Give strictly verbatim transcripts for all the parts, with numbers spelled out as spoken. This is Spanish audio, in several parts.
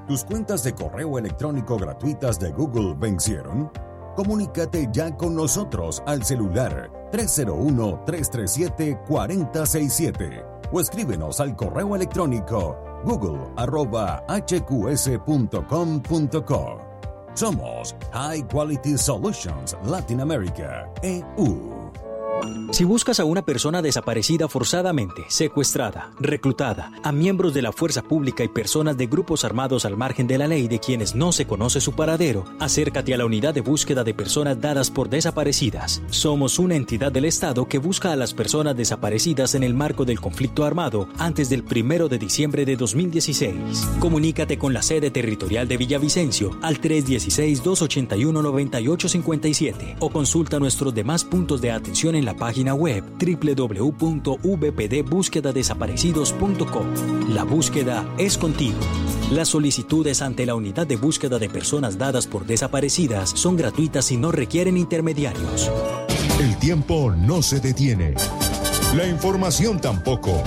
¿Tus cuentas de correo electrónico gratuitas de Google vencieron? Comunícate ya con nosotros al celular tres cero uno, tres tres siete, cuatro cero seis siete o escríbenos al correo electrónico google arroba h q s punto com punto co. Somos High Quality Solutions Latin America, E U. Si buscas a una persona desaparecida forzadamente, secuestrada, reclutada, a miembros de la fuerza pública y personas de grupos armados al margen de la ley de quienes no se conoce su paradero, acércate a la unidad de búsqueda de personas dadas por desaparecidas. Somos una entidad del Estado que busca a las personas desaparecidas en el marco del conflicto armado antes del primero de diciembre de dos mil dieciséis. Comunícate con la sede territorial de Villavicencio al tres uno seis, dos ocho uno, nueve ocho cinco siete o consulta nuestros demás puntos de atención en la página web doble u doble u doble u punto v p d búsqueda desaparecidos punto com. La búsqueda es contigo. Las solicitudes ante la unidad de búsqueda de personas dadas por desaparecidas son gratuitas y no requieren intermediarios. El tiempo no se detiene. La información tampoco.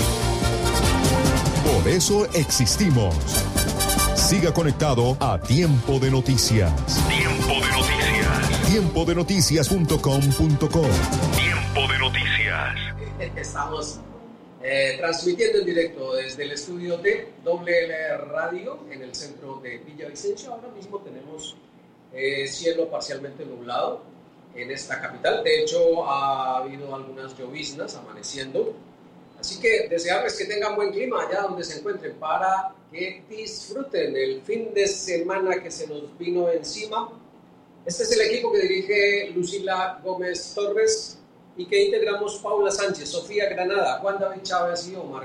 Por eso existimos. Siga conectado a Tiempo de Noticias. Tiempo de Noticias. tiempo de noticias punto com punto co. Tiempo de Noticias. Estamos eh, transmitiendo en directo desde el estudio de doble ele Radio en el centro de Villavicencio. Ahora mismo tenemos eh, cielo parcialmente nublado en esta capital. De hecho, ha habido algunas lloviznas amaneciendo. Así que desearles que tengan buen clima allá donde se encuentren para que disfruten el fin de semana que se nos vino encima. Este es el equipo que dirige Lucila Gómez Torres y que integramos Paula Sánchez, Sofía Granada, Juan David Chávez y Omar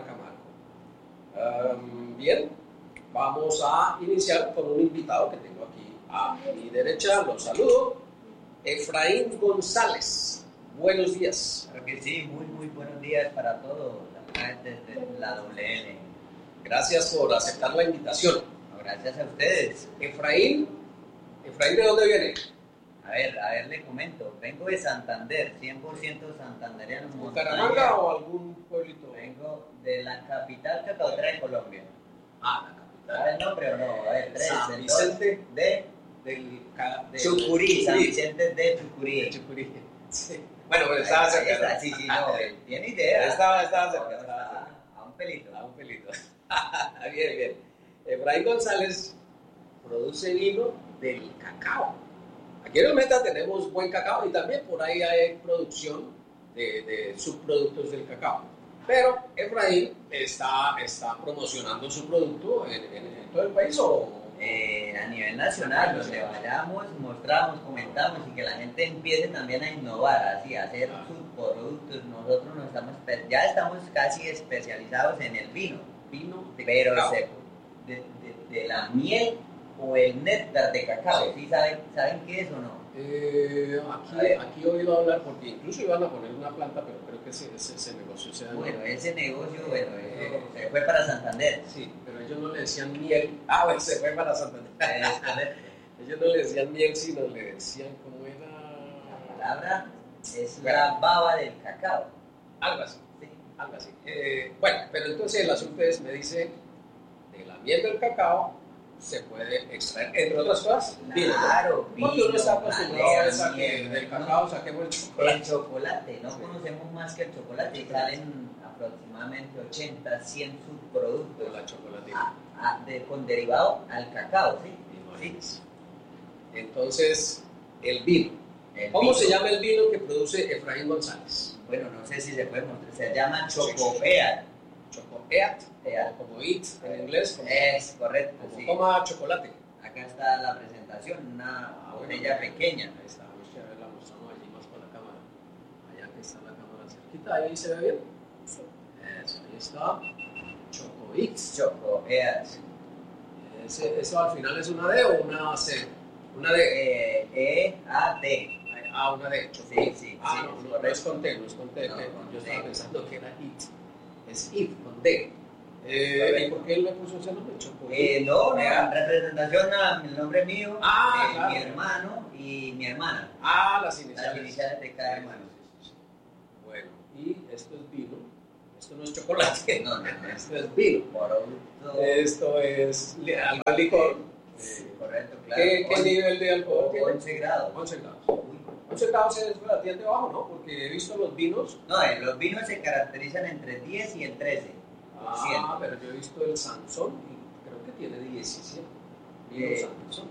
Camargo. Um, bien, vamos a iniciar con un invitado que tengo aquí a mi derecha. Los saludo. Efraín González. Buenos días. Claro que sí, muy, muy buenos días para todos, la gente de la doble ele. Gracias por aceptar la invitación. No, gracias a ustedes. Efraín, Efraín, ¿de dónde viene? A ver, a ver, le comento. Vengo de Santander, cien por ciento santandereano. ¿Bucaramanga o algún pueblito? Vengo de la capital cacautera de Colombia. Ah, la capital. ¿Sabe el nombre o no? A ver, tres. San Vicente de, del, del Chucurí, San Vicente de Chucurí. De Chucurí. Sí. Bueno, pero estaba cerca. Está, sí, sí, no, tiene idea. Estaba, estaba cerca. No, estaba cerca. A un pelito. A un pelito. Bien, bien. Efraín González produce vino del cacao. Aquí en el Meta tenemos buen cacao y también por ahí hay producción de, de subproductos del cacao. Pero Efraín está, está promocionando su producto en, en, en todo el país o... Eh, a nivel nacional, donde vayamos, mostramos, comentamos y que la gente empiece también a innovar, así, a hacer sus productos. Nosotros no estamos, ya estamos casi especializados en el vino, vino de pero cacao. Se, de, de, de la miel o el néctar de cacao. ¿Sí, ¿Sí saben, saben qué es o no? Eh, aquí, aquí he oído hablar porque incluso iban a poner una planta, pero creo que ese, ese, ese negocio se dañó. Bueno, ese negocio, bueno, eh, se fue para Santander. Sí, pero ellos no le decían miel. Ah, bueno, se fue para Santander. Ellos no le decían miel, sino le decían cómo era. La palabra es bueno, la baba del cacao. Algo así, sí, algo así. Eh, bueno, pero entonces el asunto es, me dice, de la miel del cacao se puede extraer, entre otras cosas, vino. Claro, vino. Porque uno está acostumbrado a que del cacao saquemos el chocolate. El chocolate, no sí. Conocemos más que el chocolate. Y chocolate. Salen aproximadamente ochenta, cien subproductos la chocolatina. A, a, de, con derivado al cacao, ¿sí? Sí. Entonces, el vino. El ¿Cómo vino. se llama el vino que produce Efraín González? Bueno, no sé si se puede mostrar. Se llama Chocopeat. Chocopeat, como it en inglés. Como, es correcto, como sí. Coma chocolate. Acá está la presentación, una ah, botella bueno, pequeña. Ahí está, vamos a ver, la mostramos allí más por la cámara. Allá que está la cámara cerquita, ahí se ve bien. Sí. Eso, ahí está. Chocoit. Chocopeat. Ese, ¿Eso al final es una D o una C? Una D. Eh, E, A, D. Ah, una D. Sí, sí. Ah, sí, no, sí, no, no es con T, no es con T. No, Yo con estaba D. pensando que era it. Es it, con D. Eh, ¿Y por qué le puso ese nombre? Chocoit. Eh, no, no, en representación a el nombre mío, ah, eh, claro. mi hermano y mi hermana. Ah, las iniciales. Las iniciales de cada hermano. Bueno, y esto es vino. Esto no es chocolate. No, no, no. Esto es vino. Producto. Esto es li- algo de licor. Sí, correcto, claro. ¿Qué, qué Once- nivel de alcohol tiene? once grados. once grados. Uy. once grados es relativamente bajo, ¿no? Porque he visto los vinos. No, eh, los vinos se caracterizan entre el diez y el trece por ciento. Ah, pero yo he visto el Sansón y creo que tiene diecisiete. Vino Eh, Sansón.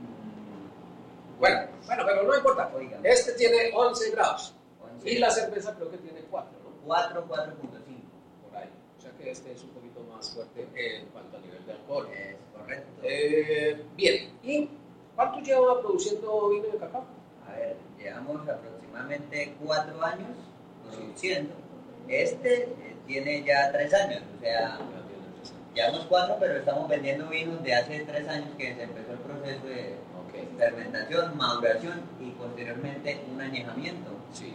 Mm, Bueno, bueno, pero no importa. Oigan. Este tiene once grados. once, Y la cerveza creo que tiene cuatro, ¿no? cuatro, cuatro punto cinco. Por ahí. O sea que este es un poquito más fuerte en cuanto a nivel de alcohol. Es correcto. Eh, bien. ¿Y cuánto lleva produciendo vino de cacao? A ver, llevamos aproximadamente cuatro años produciendo. Este eh, tiene ya tres años, o sea, llevamos cuatro, pero estamos vendiendo vinos de hace tres años que se empezó el proceso de Ok. fermentación, maduración y posteriormente un añejamiento. Sí.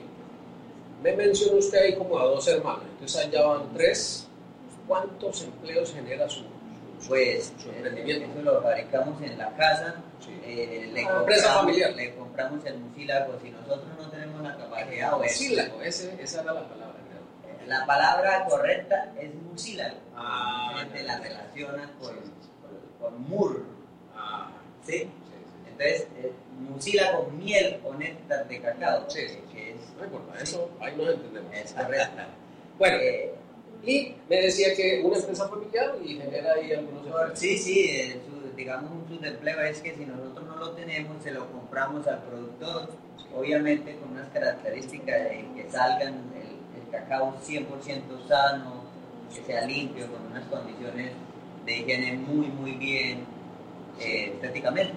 Me mencionó usted ahí como a dos hermanos, entonces allá van tres. ¿Cuántos empleos genera su, su, Pues su eh, emprendimiento? eso lo fabricamos en la casa, Sí. eh, le, Ah, empresa compramos, familiar. le compramos el mucílago. Si nosotros no tenemos la capacidad o es- Mucílago, ese, esa era la palabra. creo. la palabra correcta es mucílago. Ah, La gente ya, la ya. relaciona con, con, con mur, Ah, ¿sí? sí, sí. Entonces, eh, mucílago, miel o néctar de cacao, Sí, sí, que es, No importa, eso ahí nos entendemos. es correcto. Bueno, Eh, y me decía que una empresa familiar y genera ahí algunos por- empleos. sí, sí, eh, su- digamos un subempleo es que si nosotros no lo tenemos, se lo compramos al productor, obviamente con unas características de que salgan el, el cacao cien por ciento sano, que sea limpio, con unas condiciones de higiene muy, muy bien eh, estéticamente.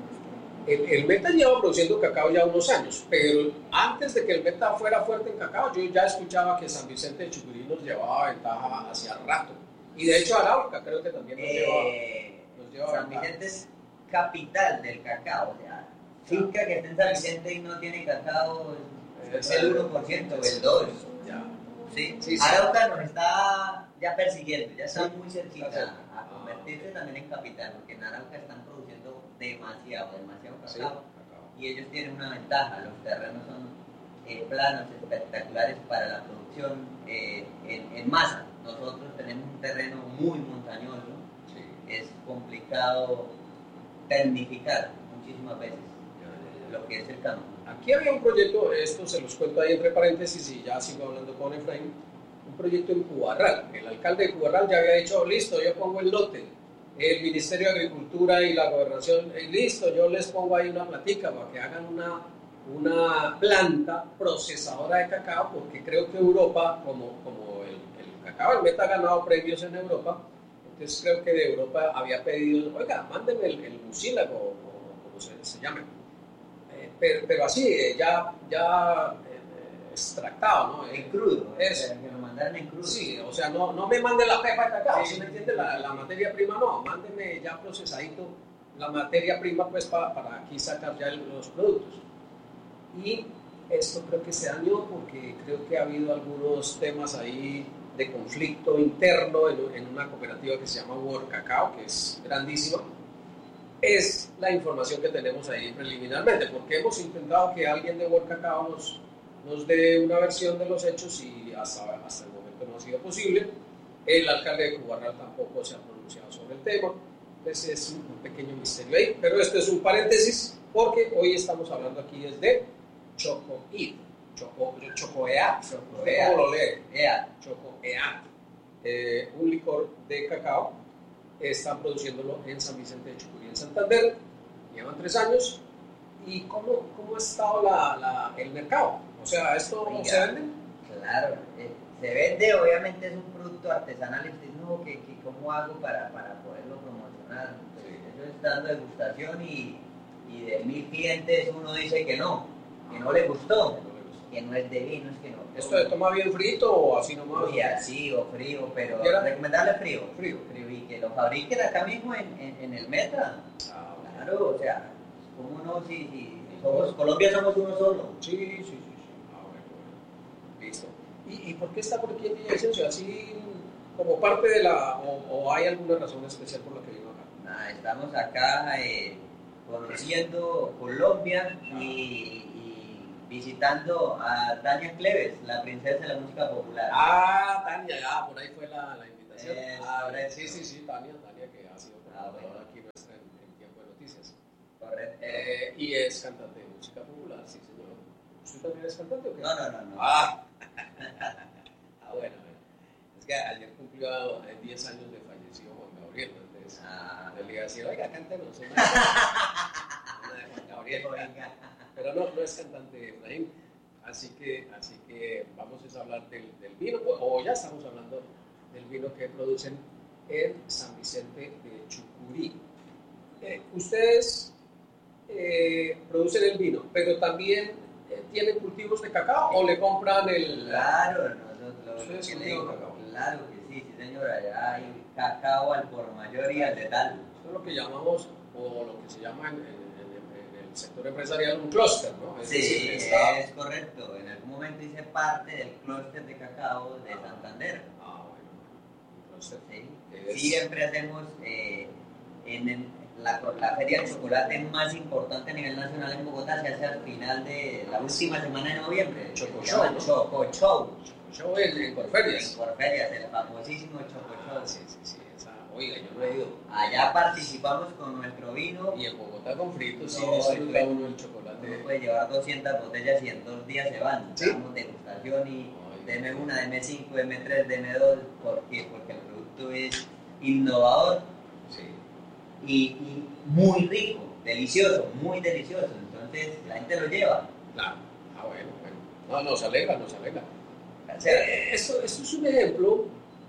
El, el Meta lleva produciendo cacao ya unos años, pero antes de que el Meta fuera fuerte en cacao, yo ya escuchaba que San Vicente de Chucurí nos llevaba ventaja hacia rato. Y de hecho Arauca creo que también nos lleva, Eh, nos lleva San ventaja. Vicente es capital del cacao, o sea, finca que esté en San Vicente y no tiene cacao es Es el uno por ciento o el dos por ciento. Ya. ¿Sí? Sí, sí. Arauca nos está ya persiguiendo, ya está Sí, muy cerquita está cerca. a convertirse también en capital, porque en Arauca están produciendo demasiado, demasiado Sí, cacao. cacao. Y ellos tienen una ventaja, los terrenos son eh, planos, espectaculares para la producción eh, en, en masa. Nosotros tenemos un terreno muy montañoso, Sí. es complicado tecnificar muchísimas veces Ya, ya, ya. lo que es el campo. Aquí había un proyecto, esto se los cuento ahí entre paréntesis y ya sigo hablando con Efraín, un proyecto en Cubarral. El alcalde de Cubarral ya había dicho, listo, yo pongo el lote. El Ministerio de Agricultura y la Gobernación, eh, listo, yo les pongo ahí una platica para que hagan una, una planta procesadora de cacao, porque creo que Europa, como, como el, el cacao, el Meta ha ganado premios en Europa, entonces creo que de Europa había pedido, oiga, mándenme el, el mucílago, o como se, se llame. Eh, pero, pero así, eh, ya, ya eh, extractado, ¿no? En Eh, crudo, Eso. o sea, que lo mandaron en crudo. Sí, o sea, no, no me mande la pepa de cacao, Sí. ¿sí me entiende? La, la materia prima no, mándeme ya procesadito la materia prima pues pa, para aquí sacar ya los productos. Y esto creo que se dañó porque creo que ha habido algunos temas ahí de conflicto interno en, en una cooperativa que se llama World Cacao, que es grandísima. Es la información que tenemos ahí preliminarmente, porque hemos intentado que alguien de World Cacao nos, nos dé una versión de los hechos y hasta, hasta el momento no ha sido posible. El alcalde de Cubarral tampoco se ha pronunciado sobre el tema, entonces es un, un pequeño misterio ahí, pero esto es un paréntesis porque hoy estamos hablando aquí desde Chocoid, Choco, Chocoeat, Chocoeat. ¿cómo lo lee? Ea, Chocoeat, eh, un licor de cacao. Están produciéndolo en San Vicente de Chucurí, en Santander, llevan tres años. ¿Y cómo, cómo ha estado la, la, el mercado? O sea, ¿esto Oiga. se vende? claro, eh, se vende, obviamente es un producto artesanal y usted dice, no, que, que ¿cómo hago para, para poderlo promocionar? Pues, Sí. eso es dando degustación y, y de mil clientes uno dice que no, que no le gustó, que no es de vino, es que no. ¿Esto se toma bien frito o así nomás? Uy, así o frío, pero ¿Quiera? recomendarle frío. Frío. Frío y que lo fabriquen acá mismo en, en, en el Meta. Ah, bueno. Claro, o sea, ¿cómo no? Si, si somos, Colombia somos uno solo. Sí, sí, sí, sí. Ah, bueno, bueno. Listo. ¿Y, ¿Y por qué está por aquí en Villavicencio? ¿Así como parte de la... O, o hay alguna razón especial por la que vino acá? Nada, estamos acá eh, conociendo Colombia y, y visitando a Tania Cleves, la princesa de la música popular. Ah, Tania, ya, por ahí fue la, la invitación. Es ah, correcto. sí, sí, sí, Tania, Tania que ha sido Ah, colaboradora bueno. aquí nuestra en, en Tiempo de Noticias. Correcto. Eh, y es cantante de música popular, sí, señor. ¿Usted también es cantante o qué? No, no, no, no. Ah, ah bueno, bueno. Es que ayer cumplió diez años de fallecido Juan Gabriel, entonces Ah, le iba a decir, oiga, cántenos una de Juan Gabriel. oiga. Pero no, no es cantante Efraín. Así que, así que vamos a hablar del, del vino, o, o ya estamos hablando del vino que producen en San Vicente de Chucurí. Eh, ustedes eh, producen el vino, pero también eh, tienen cultivos de cacao o le compran el... Claro, nosotros ¿Ustedes que son le de digo, cacao? claro que sí, sí señora, allá hay cacao al por mayor y al detal. Eso es lo que llamamos, o lo que se llama en, en, en, en el sector empresarial un clúster, ¿no? Es Sí, decir, está- es correcto. En algún momento hice parte del clúster de cacao de Santander. Ah, bueno, un clúster. Sí. Es- Siempre hacemos eh, en, en la, la feria de chocolate más importante a nivel nacional en Bogotá, se hace al final de la última semana de noviembre. Choco Se llama Show, ¿no? Choco Show. Yo en, en Corferias. En Corferias, el famosísimo Choco Show. Ah, sí, sí, sí, esa, oiga, yo no he ido. Allá participamos con nuestro vino. Y en Bogotá con fritos sí No, disfruta el- uno el chocolate. Uno puede llevar doscientas botellas y en dos días se van. ¿Sí? Damos degustación y Ay, deme una, deme cinco, deme tres, deme dos. ¿Por qué? Porque el producto es innovador Sí. y, y muy rico, delicioso, muy delicioso. Entonces la gente lo lleva. Claro. Ah, bueno, bueno. No, nos alegra, nos alegra. O sea, Eh, Esto, esto es un ejemplo.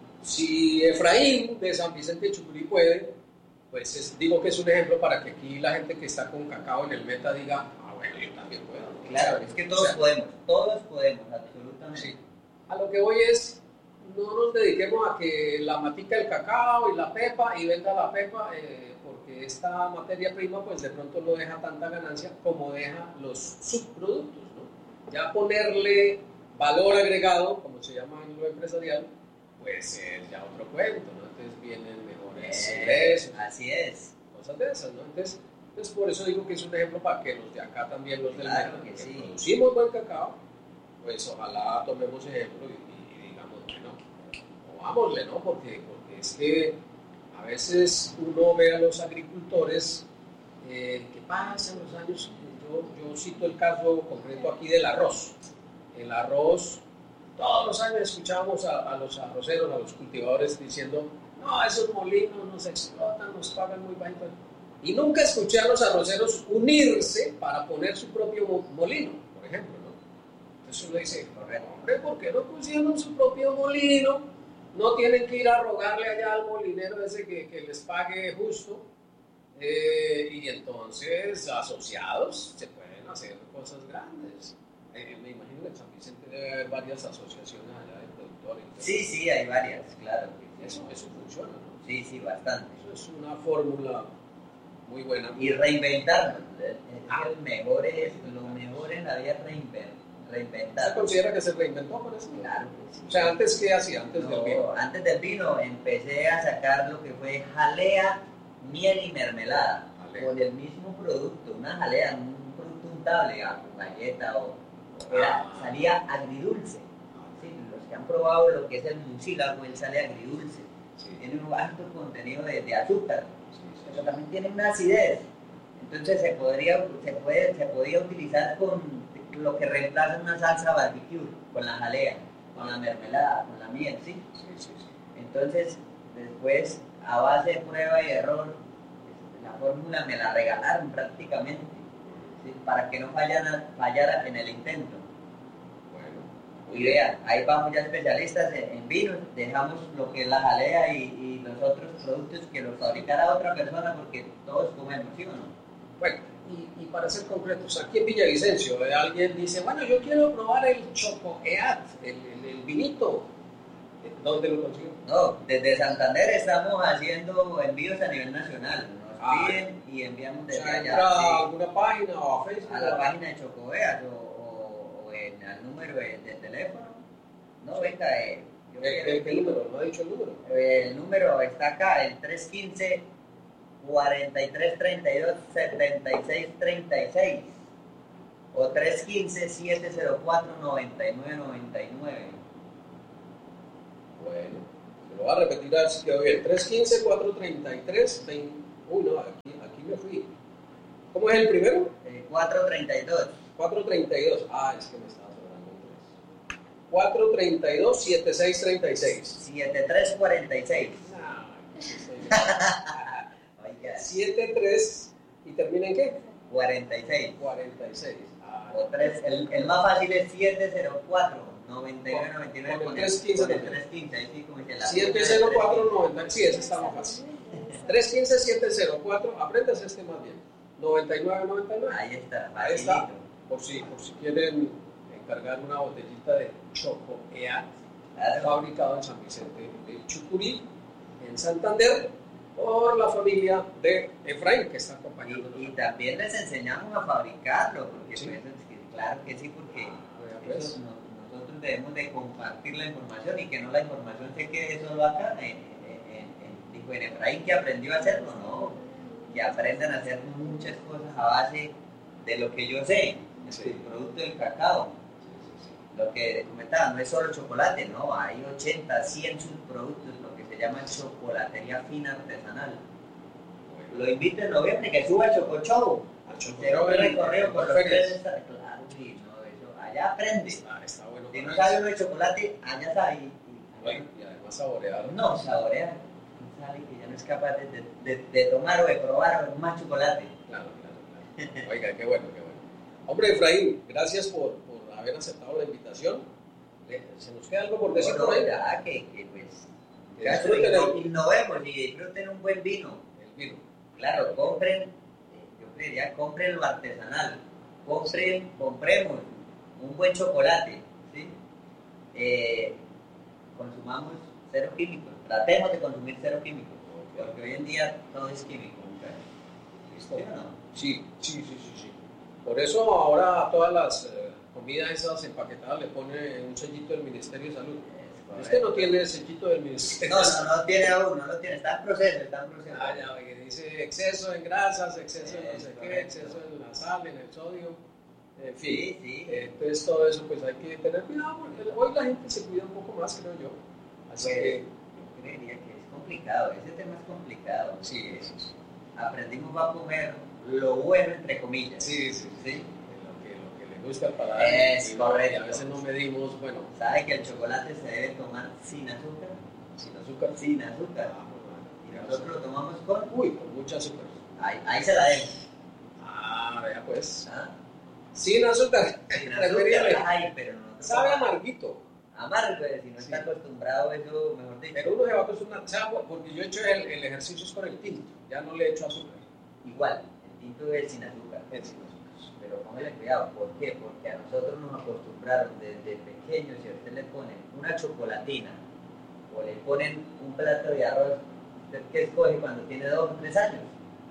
Si Efraín de San Vicente de Chucurí puede, pues es- digo que es un ejemplo para que aquí la gente que está con cacao en el meta diga, ah, bueno, yo también puedo. ¿no? claro, O sea, es que o todos sea, podemos, todos podemos, absolutamente. Sí. A lo que voy es, no nos dediquemos a que la matica del cacao y la pepa y venda la pepa, eh, porque esta materia prima pues de pronto no deja tanta ganancia como deja los subproductos, ¿no? Ya ponerle valor agregado, como se llama en lo empresarial, pues es ya otro cuento, ¿no? Entonces vienen mejores Eh, ingresos, así es. cosas de esas, ¿no? Entonces, entonces por eso digo que es un ejemplo para que los de acá también, los del Claro Meta, que que sí. producimos buen cacao, pues ojalá tomemos ejemplo y, y- y digamos, bueno, movámosle, ¿no? Porque, porque es que a veces uno ve a los agricultores eh, que pasan los años, yo, yo cito el caso concreto aquí del arroz. El arroz, todos los años escuchábamos a, a los arroceros, a los cultivadores diciendo, no, esos molinos nos explotan, nos pagan muy bajito. Y nunca escuché a los arroceros unirse para poner su propio mo- molino, por ejemplo, ¿no? Entonces uno dice, hombre, ¿por qué no pusieron su propio molino? No tienen que ir a rogarle allá al molinero ese que, que les pague justo. Eh, y entonces, asociados, se pueden hacer cosas grandes. Eh, me imagino que en San Vicente debe haber varias asociaciones allá de productores. Sí, sí, hay varias, claro. que sí. Eso, eso funciona, ¿no? Sí, sí, bastante. Eso es una fórmula muy buena. Y reinventarnos. Es Ah. que el mejor es, lo mejor en la vida es reinven- ¿Se reinventar. considera que se reinventó con eso? Claro que sí. O sea, ¿antes qué hacía? Antes No, del vino. antes del vino empecé a sacar lo que fue jalea, miel y mermelada. Jalea. Con el mismo producto, una jalea, un producto untable, ah, galleta o... Era, Ah. salía agridulce. Sí, los que han probado lo que es el mucílago, él sale agridulce. Sí, Tiene un alto contenido de, de azúcar, sí, sí, pero también tiene una acidez. Entonces se podría, se puede, se podía utilizar con lo que reemplaza una salsa barbecue, con la jalea, con la mermelada, con la miel, ¿sí? sí, sí, sí. Entonces, después, a base de prueba y error, la fórmula me la regalaron prácticamente, ¿sí? Para que no fallara, fallara en el intento. Bueno, Y vean, ahí vamos ya especialistas en, en vinos, dejamos lo que es la jalea y, y los otros productos que los fabricara otra persona porque todos comemos, ¿sí o no? bueno y, y para ser concretos, aquí en Villavicencio eh, alguien dice, bueno, yo quiero probar el Chocoeat, el, el, el vinito. ¿Dónde lo consigo? No, desde Santander estamos haciendo envíos a nivel nacional, nos Ah. piden y enviamos O desde sea, allá. entra a sí. alguna página o a Facebook. A la página de Chocoveas o, o, o en el número de, de teléfono. No, venga, eh, yo ¿Qué, quiero qué- el qué vino. número? ¿No ha dicho el número? El número está acá, el tres uno cinco, cuarenta y tres treinta y dos, setenta y seis treinta y seis. o tres uno cinco, siete cero cuatro, nueve nueve nueve nueve. Bueno, se lo voy a repetir a ver si quedó bien. tres uno cinco, cuatro tres tres, veintiuno. Aquí, aquí me fui. ¿Cómo es el primero? Eh, cuatro treinta y dos. cuatro treinta y dos. Ah, es que me estaba sobrando un tres. cuatro treinta y dos, setenta y seis treinta y seis. setenta y tres cuarenta y seis. No, aquí estoy. Oiga. setenta y tres. ¿Y termina en qué? cuarenta y seis. cuarenta y seis. Ah, O tres, el, el más fácil es siete cero cuatro, nueve nueve nueve nueve. Con el tres quince. Con el tres quince, ahí sí, como dice la. siete cero cuatro noventa. Sí, ese está más fácil. tres uno cinco, siete cero cuatro. Aprendas este más bien. noventa y nueve noventa y nueve. Ahí está, Ahí está. facilito. Por si, por si quieren encargar una botellita de Choco Ea, Claro. fabricado en San Vicente de Chucurí, en Santander, por la familia de Efraín, que está acompañándonos. Y, y también les enseñamos a fabricarlo, porque Sí. pues, es que, claro que sí, porque Ah, pues. eso no- nosotros debemos de compartir la información y que no la información se quede solo acá, en, en, en, dijo en Efraín que aprendió a hacerlo, no, que aprendan a hacer muchas cosas a base de lo que yo sé, Sí. el producto del cacao. Lo que comentaba, no es solo chocolate, no, hay ochenta, cien subproductos, lo que se llama chocolatería fina artesanal. Lo invito en noviembre que suba el Choco Show. Al Choco Será Show un en- recorrido en por las los ferias. tres estados. Claro, sí, no, eso, allá aprende. Está, está bueno. Si no para sabe eso. uno de chocolate, allá sabe. Y, Bueno, y además saborear. y, no, saborea. Sabe que ya no es capaz de, de, de, de tomar o de probar más chocolate. Claro, claro, claro. Oiga, qué bueno, qué bueno. Hombre, Efraín, gracias por, por haber aceptado la invitación. Le- ¿Se nos queda algo por decir No, por ahí? ya, que, que pues. Que Caso, disfruten inno- el- innovemos y disfruten un buen vino. El vino. Claro, compren, eh, yo creería, compren lo artesanal, compren, compremos un buen chocolate, ¿sí? Eh, consumamos cero químicos, tratemos de consumir cero químicos, porque hoy en día todo es químico, ¿listo? ¿Sí o no? Sí, sí, sí, sí, sí. Por eso ahora a todas las eh, comidas esas empaquetadas le pone un sellito del Ministerio de Salud. Es Este no correcto. tiene el sellito del Ministerio No, de Salud. no, no tiene aún, no lo tiene, está en proceso, está en proceso. Ah, ya, que dice exceso en grasas, exceso en no Es sé qué, correcto. exceso en la sal, en el sodio, en fin. Sí, sí. Eh, Entonces todo eso pues hay que tener cuidado porque hoy la gente se cuida un poco más, creo yo. Así Pues, que yo creería que es complicado, ese tema es complicado. sí, sí, sí. Aprendimos a comer lo bueno, entre comillas. Sí, sí, ¿Sí? Lo que, lo que le gusta al paladar. Es y no- correcto. y a veces no medimos, bueno, ¿Sabe que el chocolate se debe tomar sin azúcar? sin azúcar. Sin azúcar. Y nosotros lo tomamos con... Uy, con mucha azúcar. Ahí, ahí se la dejo. Ah, vea pues. ¿Ah? Sin azúcar. Sin Preferible. azúcar. Ay, pero no. Sabe amarguito. Amargo, si no Sí. está acostumbrado a eso, mejor dicho. Pero uno se va a acostumbrar. ¿Sabe? Porque yo he hecho el, el ejercicio es con el tinto. Ya no le echo azúcar. Igual, el tinto es sin azúcar. Es sin azúcar. Pero póngale cuidado, ¿por qué? Porque a nosotros nos acostumbraron desde pequeños, si a usted le ponen una chocolatina o le ponen un plato de arroz, ¿usted qué escoge cuando tiene dos o tres años?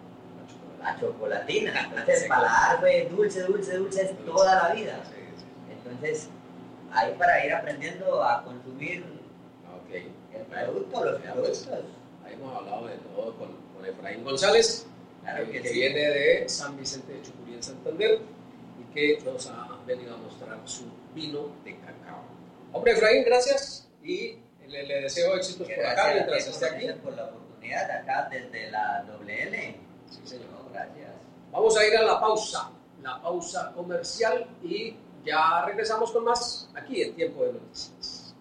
La chocolatina. Entonces Sí. el paladar fue dulce, dulce, dulce es toda la vida. Sí, sí. Entonces, ahí para ir aprendiendo a consumir Ok. el producto, los Ya, pues, productos. ahí hemos hablado de todo con, con Efraín González, Claro que, que que sí. viene de San Vicente de Chucurí en Santander y que nos ha venido a mostrar su vino de cacao. Hombre, Efraín, gracias y le, le deseo éxitos por acá Gracias a mientras ti, esté aquí. gracias por la oportunidad acá desde la doble L. Sí, señor. No, gracias. Vamos a ir a la pausa, la pausa comercial y ya regresamos con más aquí en Tiempo de Noticias.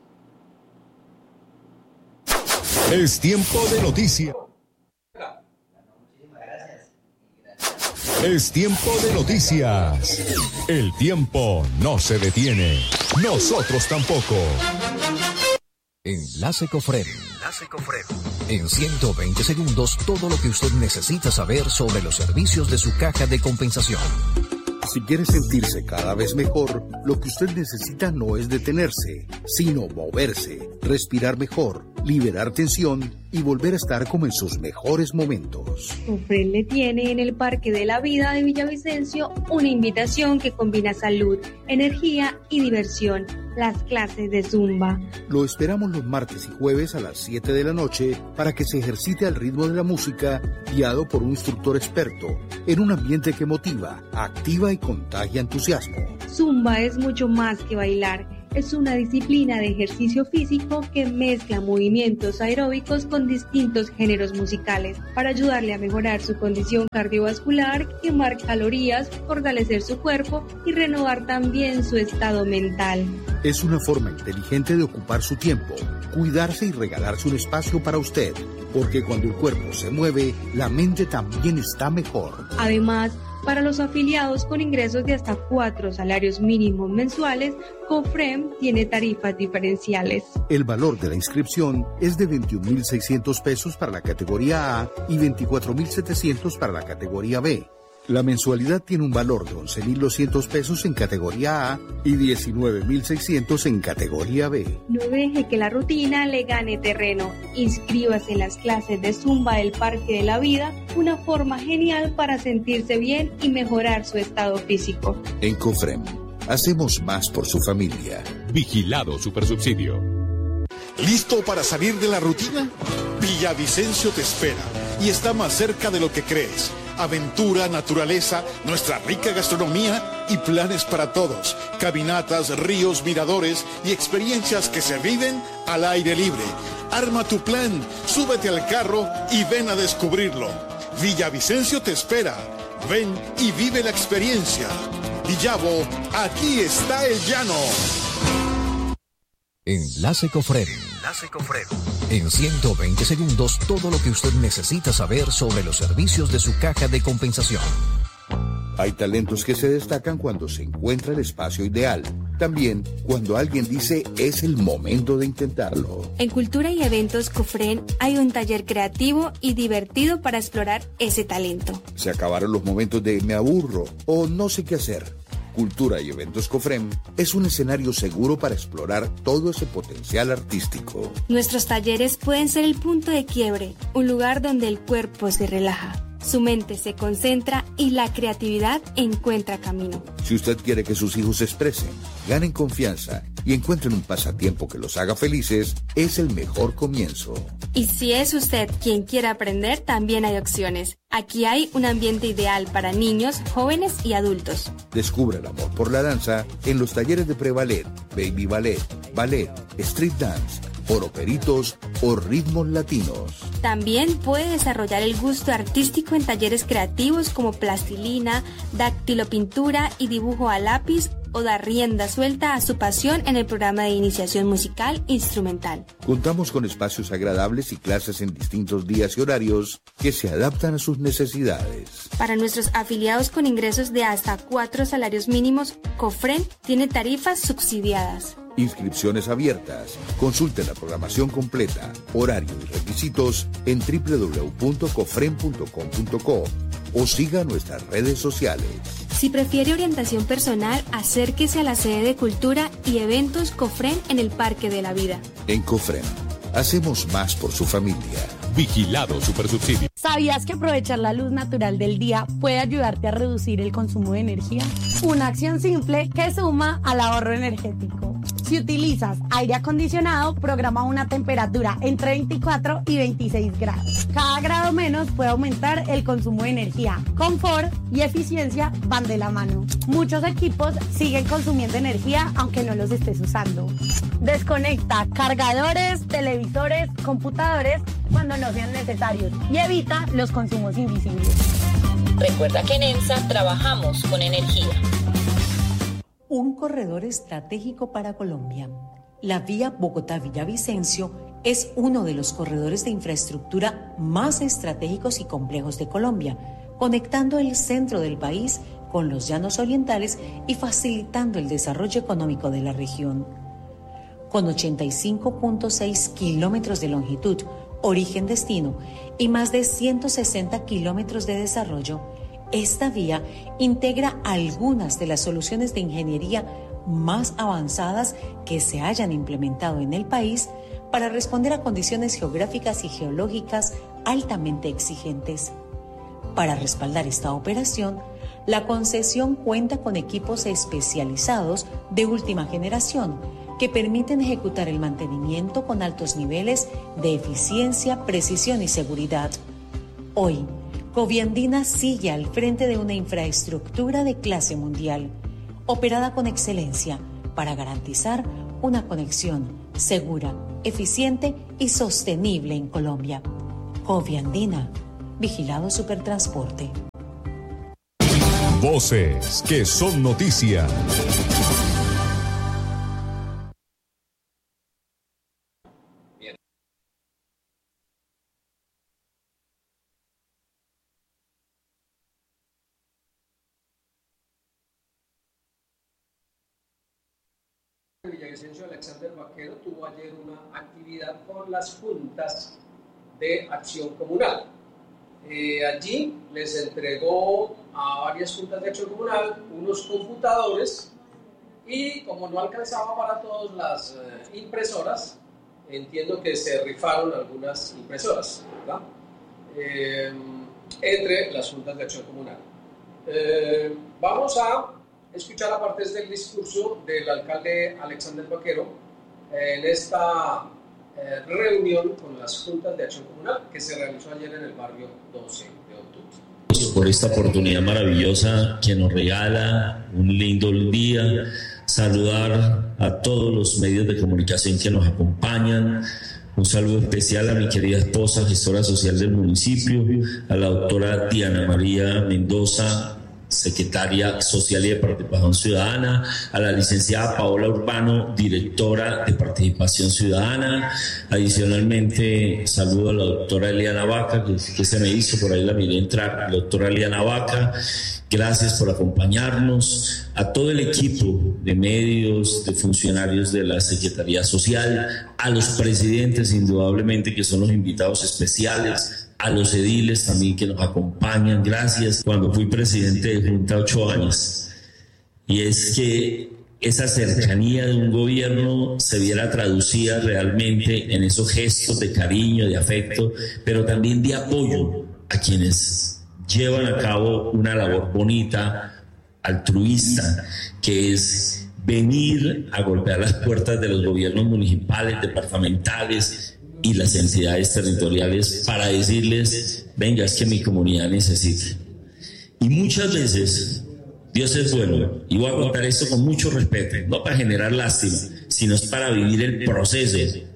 Es tiempo de noticias. Bueno, muchísimas gracias. Y gracias. Es tiempo de noticias. El tiempo no se detiene. Nosotros tampoco. Enlace Cofrem. En ciento veinte segundos, todo lo que usted necesita saber sobre los servicios de su caja de compensación. Si quiere sentirse cada vez mejor, lo que usted necesita no es detenerse, sino moverse, respirar mejor, liberar tensión y volver a estar como en sus mejores momentos. Cofren le tiene en el Parque de la Vida de Villavicencio una invitación que combina salud, energía y diversión, las clases de Zumba. Lo esperamos los martes y jueves a las siete de la noche para que se ejercite al ritmo de la música, guiado por un instructor experto, en un ambiente que motiva, activa y contagia entusiasmo. Zumba es mucho más que bailar. Es una disciplina de ejercicio físico que mezcla movimientos aeróbicos con distintos géneros musicales para ayudarle a mejorar su condición cardiovascular, quemar calorías, fortalecer su cuerpo y renovar también su estado mental. Es una forma inteligente de ocupar su tiempo, cuidarse y regalarse un espacio para usted, porque cuando el cuerpo se mueve, la mente también está mejor. Además, para los afiliados con ingresos de hasta cuatro salarios mínimos mensuales, Cofrem tiene tarifas diferenciales. El valor de la inscripción es de veintiún mil seiscientos pesos para la categoría A y veinticuatro mil setecientos para la categoría B. La mensualidad tiene un valor de once mil doscientos pesos en categoría A y diecinueve mil seiscientos en categoría B. No deje que la rutina le gane terreno. Inscríbase en las clases de Zumba del Parque de la Vida, una forma genial para sentirse bien y mejorar su estado físico. En Cofrem, hacemos más por su familia. Vigilado Supersubsidio. ¿Listo para salir de la rutina? Villavicencio te espera y está más cerca de lo que crees. Aventura, naturaleza, nuestra rica gastronomía y planes para todos. Caminatas, ríos, miradores y experiencias que se viven al aire libre. Arma tu plan, súbete al carro y ven a descubrirlo. Villavicencio te espera. Ven y vive la experiencia. Villavo, aquí está el llano. Enlace Cofrem. Enlace Cofrem. En ciento veinte segundos, todo lo que usted necesita saber sobre los servicios de su caja de compensación. Hay talentos que se destacan cuando se encuentra el espacio ideal. También cuando alguien dice es el momento de intentarlo. En Cultura y Eventos Cofrem hay un taller creativo y divertido para explorar ese talento. Se acabaron los momentos de me aburro o no sé qué hacer. Cultura y Eventos Cofrem es un escenario seguro para explorar todo ese potencial artístico. Nuestros talleres pueden ser el punto de quiebre, un lugar donde el cuerpo se relaja, su mente se concentra y la creatividad encuentra camino. Si usted quiere que sus hijos se expresen, ganen confianza y encuentren un pasatiempo que los haga felices, es el mejor comienzo. Y si es usted quien quiere aprender, también hay opciones. Aquí hay un ambiente ideal para niños, jóvenes y adultos. Descubra el amor por la danza en los talleres de pre-ballet, baby ballet, ballet, street dance, oroperitos o ritmos latinos. También puede desarrollar el gusto artístico en talleres creativos como plastilina, dactilopintura y dibujo a lápiz, o dar rienda suelta a su pasión en el programa de iniciación musical instrumental. Contamos con espacios agradables y clases en distintos días y horarios que se adaptan a sus necesidades. Para nuestros afiliados con ingresos de hasta cuatro salarios mínimos, Cofrem tiene tarifas subsidiadas. Inscripciones abiertas. Consulte la programación completa, horario y requisitos en doble u doble u doble u punto cofrem punto com punto co o siga nuestras redes sociales. Si prefiere orientación personal, acérquese a la sede de Cultura y Eventos Cofrem en el Parque de la Vida. En Cofrem, hacemos más por su familia. Vigilado Supersubsidio. ¿Sabías que aprovechar la luz natural del día puede ayudarte a reducir el consumo de energía? Una acción simple que suma al ahorro energético. Si utilizas aire acondicionado, programa una temperatura entre veinticuatro y veintiséis grados. Cada grado menos puede aumentar el consumo de energía. Confort y eficiencia van de la mano. Muchos equipos siguen consumiendo energía aunque no los estés usando. Desconecta cargadores, televisores, computadores cuando no sean necesarios y evita los consumos invisibles. Recuerda que en EMSA trabajamos con energía. Un corredor estratégico para Colombia. La vía Bogotá-Villavicencio es uno de los corredores de infraestructura más estratégicos y complejos de Colombia, conectando el centro del país con los llanos orientales y facilitando el desarrollo económico de la región. Con ochenta y cinco punto seis kilómetros de longitud, origen-destino, y más de ciento sesenta kilómetros de desarrollo, esta vía integra algunas de las soluciones de ingeniería más avanzadas que se hayan implementado en el país para responder a condiciones geográficas y geológicas altamente exigentes. Para respaldar esta operación, la concesión cuenta con equipos especializados de última generación que permiten ejecutar el mantenimiento con altos niveles de eficiencia, precisión y seguridad. Hoy, Coviandina sigue al frente de una infraestructura de clase mundial, operada con excelencia para garantizar una conexión segura, eficiente y sostenible en Colombia. Coviandina, Vigilado Supertransporte. Voces que son noticia. Villavicencio Alexander Vaquero tuvo ayer una actividad con las juntas de acción comunal. Eh, allí les entregó a varias juntas de acción comunal unos computadores y como no alcanzaba para todas las eh, impresoras, entiendo que se rifaron algunas impresoras, ¿verdad? Eh, entre las juntas de acción comunal. Eh, vamos a escuchar a partes del discurso del alcalde Alexander Vaquero eh, en esta eh, reunión con las juntas de acción comunal que se realizó ayer en el barrio doce de octubre. Por esta oportunidad maravillosa que nos regala un lindo día, saludar a todos los medios de comunicación que nos acompañan. Un saludo especial a mi querida esposa, gestora social del municipio, a la doctora Diana María Mendoza, secretaria social y de participación ciudadana, a la licenciada Paola Urbano, directora de participación ciudadana. Adicionalmente saludo a la doctora Eliana Vaca, que, que se me hizo, por ahí la miré entrar, la doctora Eliana Vaca, gracias por acompañarnos, a todo el equipo de medios, de funcionarios de la Secretaría Social, a los presidentes indudablemente que son los invitados especiales, a los ediles también que nos acompañan, gracias. Cuando fui presidente de Junta ocho años, y es que esa cercanía de un gobierno se viera traducida realmente en esos gestos de cariño, de afecto, pero también de apoyo a quienes llevan a cabo una labor bonita, altruista, que es venir a golpear las puertas de los gobiernos municipales, departamentales y las entidades territoriales para decirles, venga, es que mi comunidad necesita. Y muchas veces Dios es bueno, y voy a contar esto con mucho respeto, no para generar lástima, sino es para vivir el proceso.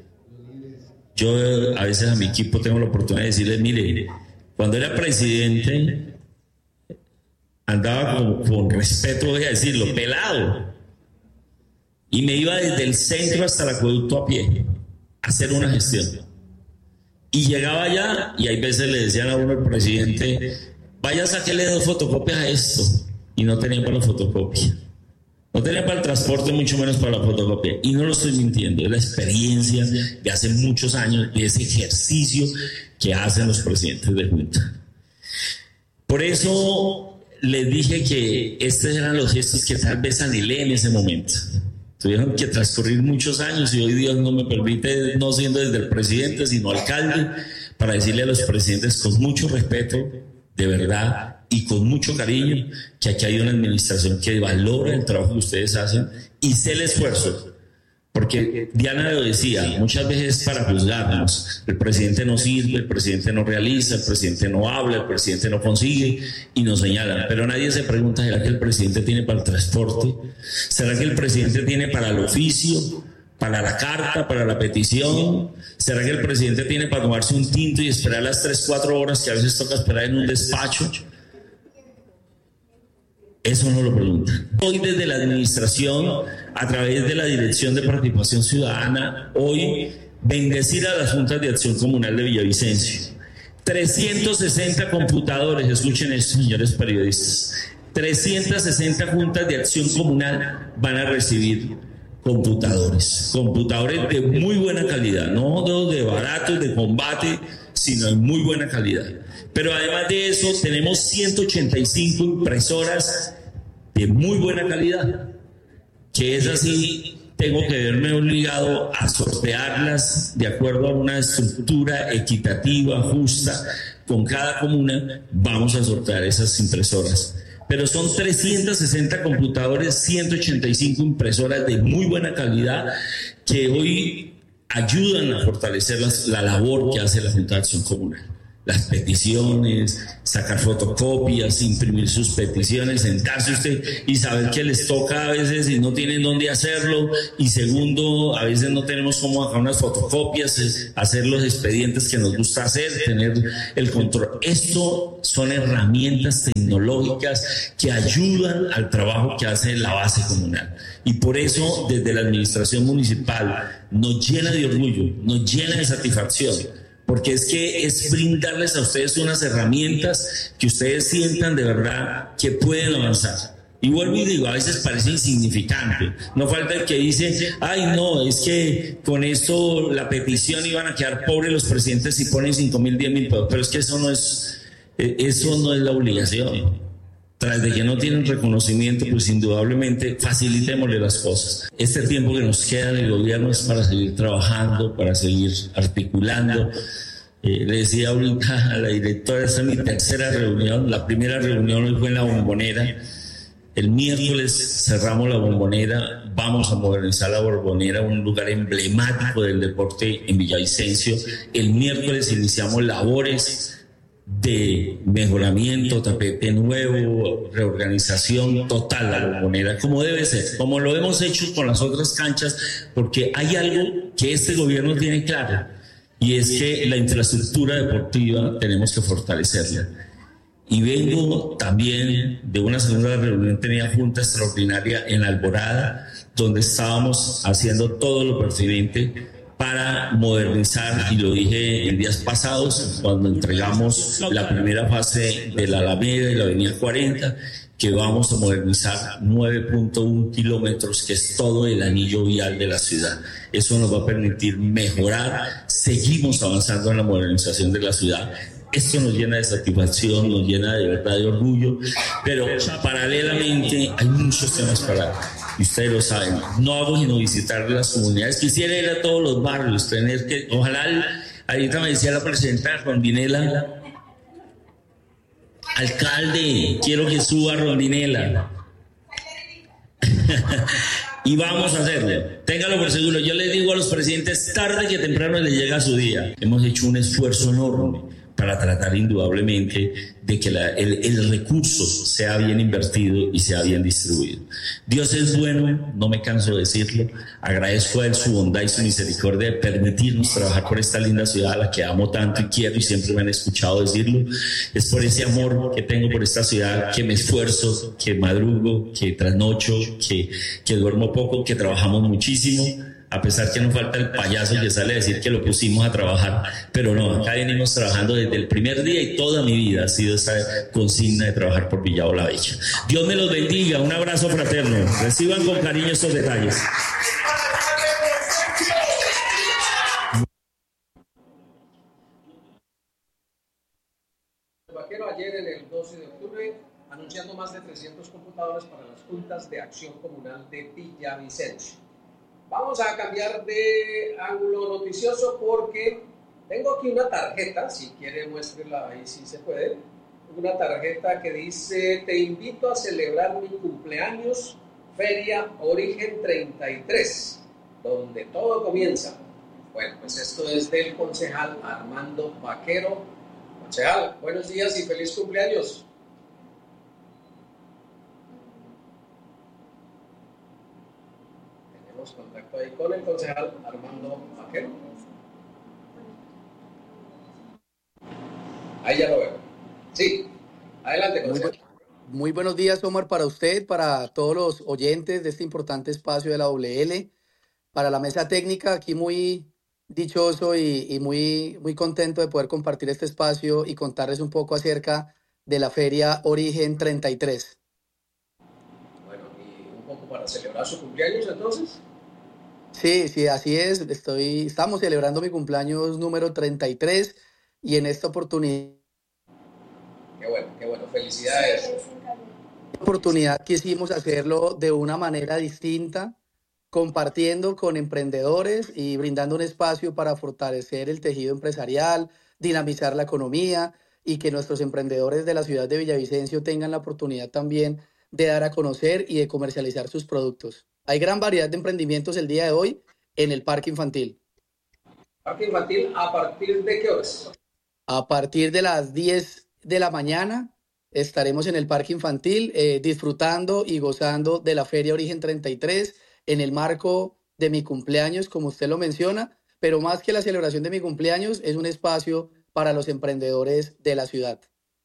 Yo a veces a mi equipo tengo la oportunidad de decirles, mire, cuando era presidente andaba con, con respeto, voy a decirlo, pelado, y me iba desde el centro hasta el acueducto a pie hacer una gestión, y llegaba allá y hay veces le decían a uno el presidente, vaya, sáquele dos fotocopias a esto, y no tenían para la fotocopia, no tenían para el transporte, mucho menos para la fotocopia. Y no lo estoy mintiendo, es la experiencia de hace muchos años, de ese ejercicio que hacen los presidentes de junta. Por eso les dije que estos eran los gestos que tal vez anhelé en ese momento. Tuvieron que transcurrir muchos años y hoy Dios no me permite, no siendo desde el presidente, sino alcalde, para decirle a los presidentes con mucho respeto, de verdad, y con mucho cariño, que aquí hay una administración que valora el trabajo que ustedes hacen y sé el esfuerzo. Porque Diana lo decía, muchas veces para juzgarnos, el presidente no sirve, el presidente no realiza, el presidente no habla, el presidente no consigue y nos señalan. Pero nadie se pregunta, ¿será que el presidente tiene para el transporte? ¿Será que el presidente tiene para el oficio, para la carta, para la petición? ¿Será que el presidente tiene para tomarse un tinto y esperar las tres, cuatro horas que a veces toca esperar en un despacho? Eso no lo preguntan. Hoy desde la administración, a través de la Dirección de Participación Ciudadana, hoy bendecir a las juntas de acción comunal de Villavicencio. trescientos sesenta computadores, escuchen esto, señores periodistas. trescientas sesenta juntas de acción comunal van a recibir computadores. Computadores de muy buena calidad, no de baratos, de combate, sino de muy buena calidad. Pero además de eso, tenemos ciento ochenta y cinco impresoras de muy buena calidad, que es así, tengo que verme obligado a sortearlas de acuerdo a una estructura equitativa, justa, con cada comuna. Vamos a sortear esas impresoras. Pero son trescientos sesenta computadores, ciento ochenta y cinco impresoras de muy buena calidad que hoy ayudan a fortalecer las, la labor que hace la Junta de Acción Comunal. Las peticiones, sacar fotocopias, imprimir sus peticiones, sentarse usted y saber que les toca a veces y no tienen dónde hacerlo, y segundo, a veces no tenemos cómo sacar unas fotocopias, hacer los expedientes que nos gusta hacer, tener el control. Esto son herramientas tecnológicas que ayudan al trabajo que hace la base comunal. Y por eso, desde la administración municipal, nos llena de orgullo, nos llena de satisfacción, porque es que es brindarles a ustedes unas herramientas que ustedes sientan de verdad que pueden avanzar. Y vuelvo y digo, a veces parece insignificante. No falta el que dice, ay no, es que con esto la petición iban a quedar pobres los presidentes si ponen cinco mil, diez mil pesos. Pero es que eso no es, eso no es la obligación. Tras de que no tienen reconocimiento, pues indudablemente facilitémosle las cosas. Este tiempo que nos queda del gobierno es para seguir trabajando, para seguir articulando. Eh, le decía ahorita a la directora, esta es mi tercera reunión. La primera reunión hoy fue en la Bombonera. El miércoles cerramos la Bombonera. Vamos a modernizar la Bombonera, un lugar emblemático del deporte en Villavicencio. El miércoles iniciamos labores de mejoramiento, tapete nuevo, reorganización total a la Bombonera, como debe ser, como lo hemos hecho con las otras canchas, porque hay algo que este gobierno tiene claro, y es que la infraestructura deportiva tenemos que fortalecerla. Y vengo también de una segunda reunión, tenía junta extraordinaria en Alborada, donde estábamos haciendo todo lo pertinente para modernizar, y lo dije en días pasados cuando entregamos la primera fase de la Alameda y la Avenida cuarenta, que vamos a modernizar nueve punto uno kilómetros, que es todo el anillo vial de la ciudad. Eso nos va a permitir mejorar. Seguimos avanzando en la modernización de la ciudad. Esto nos llena de satisfacción, nos llena de verdad de orgullo, pero paralelamente hay muchos temas para, y ustedes lo saben, no hago sino visitar las comunidades. Quisiera ir a todos los barrios, tener que, ojalá, ahorita me decía la presidenta Rondinela, alcalde, quiero que suba Rondinela. Y vamos a hacerlo, téngalo por seguro. Yo les digo a los presidentes, tarde que temprano les llega su día. Hemos hecho un esfuerzo enorme para tratar indudablemente de que la, el, el recurso sea bien invertido y sea bien distribuido. Dios es bueno, no me canso de decirlo. Agradezco a Él su bondad y su misericordia de permitirnos trabajar por esta linda ciudad a la que amo tanto y quiero, y siempre me han escuchado decirlo. Es por ese amor que tengo por esta ciudad que me esfuerzo, que madrugo, que trasnocho, que, que duermo poco, que trabajamos muchísimo. A pesar que nos falta el payaso que sale a decir que lo pusimos a trabajar, pero no, acá venimos trabajando desde el primer día, y toda mi vida ha sido esa consigna de trabajar por Villado La Bella. Dios me los bendiga, un abrazo fraterno, reciban con cariño estos detalles. Vaquero ayer en el doce de octubre anunciando más de trescientos computadores para las juntas de acción comunal de Villavicencio. Vamos a cambiar de ángulo noticioso porque tengo aquí una tarjeta, si quiere muéstrela ahí si se puede, una tarjeta que dice: te invito a celebrar mi cumpleaños, Feria Origen treinta y tres, donde todo comienza. Bueno, pues esto es del concejal Armando Vaquero. Concejal, buenos días y feliz cumpleaños. Contacto ahí con el concejal Armando Vaquero. Ahí ya lo veo. Sí, adelante, concejal. Muy, muy buenos días, Omar, para usted, para todos los oyentes de este importante espacio de la doble ele, para la mesa técnica, aquí muy dichoso y, y muy, muy contento de poder compartir este espacio y contarles un poco acerca de la Feria Origen treinta y tres. Bueno, y un poco para celebrar su cumpleaños, entonces. Sí, sí, así es. Estoy, estamos celebrando mi cumpleaños número treinta y tres, y en esta oportunidad... Qué bueno, qué bueno. Felicidades. En esta oportunidad quisimos hacerlo de una manera distinta, compartiendo con emprendedores y brindando un espacio para fortalecer el tejido empresarial, dinamizar la economía y que nuestros emprendedores de la ciudad de Villavicencio tengan la oportunidad también de dar a conocer y de comercializar sus productos. Hay gran variedad de emprendimientos el día de hoy en el Parque Infantil. ¿Parque Infantil a partir de qué horas? A partir de las diez de la mañana estaremos en el Parque Infantil eh, disfrutando y gozando de la Feria Origen treinta y tres en el marco de mi cumpleaños, como usted lo menciona, pero más que la celebración de mi cumpleaños, es un espacio para los emprendedores de la ciudad.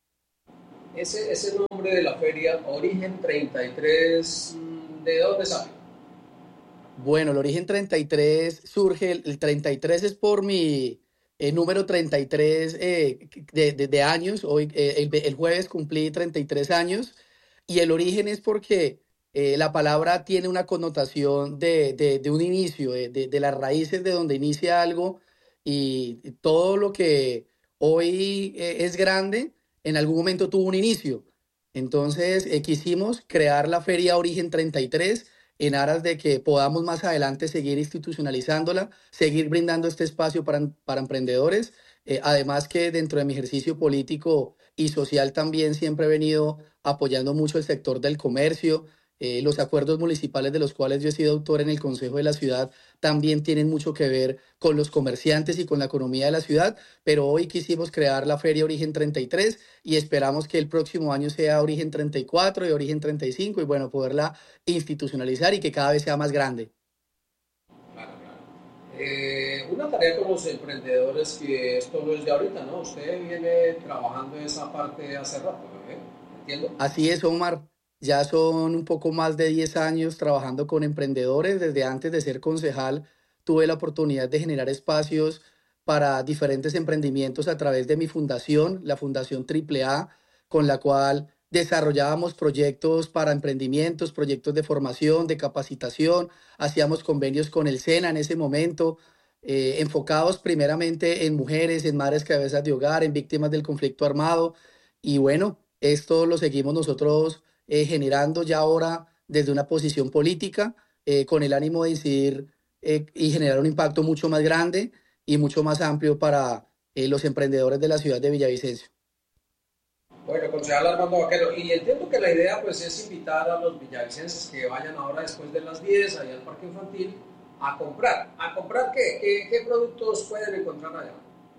Ese, ese nombre de la feria, Origen treinta y tres, ¿de dónde sale? Bueno, el Origen treinta y tres surge, el, el treinta y tres es por mi eh, número treinta y tres eh, de, de, de años, hoy eh, el, el jueves cumplí treinta y tres años, y el origen es porque eh, la palabra tiene una connotación de, de, de un inicio, de, de, de las raíces de donde inicia algo, y, y todo lo que hoy eh, es grande, en algún momento tuvo un inicio. Entonces eh, quisimos crear la Feria Origen treinta y tres en aras de que podamos más adelante seguir institucionalizándola, seguir brindando este espacio para, para emprendedores. Eh, además que dentro de mi ejercicio político y social también siempre he venido apoyando mucho el sector del comercio. Eh, los acuerdos municipales de los cuales yo he sido autor en el Consejo de la Ciudad también tienen mucho que ver con los comerciantes y con la economía de la ciudad, pero hoy quisimos crear la Feria Origen treinta y tres y esperamos que el próximo año sea Origen treinta y cuatro y Origen treinta y cinco y bueno, poderla institucionalizar y que cada vez sea más grande. Claro, claro. Eh, una tarea con los emprendedores que esto no es de ahorita, ¿no? Usted viene trabajando esa parte hace rato, ¿eh? ¿Entiendo? Así es, Omar. Ya son un poco más de diez años trabajando con emprendedores. Desde antes de ser concejal, tuve la oportunidad de generar espacios para diferentes emprendimientos a través de mi fundación, la Fundación Triple A, con la cual desarrollábamos proyectos para emprendimientos, proyectos de formación, de capacitación. Hacíamos convenios con el SENA en ese momento, eh, enfocados primeramente en mujeres, en madres cabezas de hogar, en víctimas del conflicto armado. Y bueno, esto lo seguimos nosotros Eh, generando ya ahora desde una posición política eh, con el ánimo de incidir eh, y generar un impacto mucho más grande y mucho más amplio para eh, los emprendedores de la ciudad de Villavicencio. Bueno, concejal Armando Vaquero, y entiendo que la idea pues es invitar a los villavicenses que vayan ahora después de las diez allá al Parque Infantil a comprar. ¿A comprar qué? ¿Qué, qué productos pueden encontrar allá?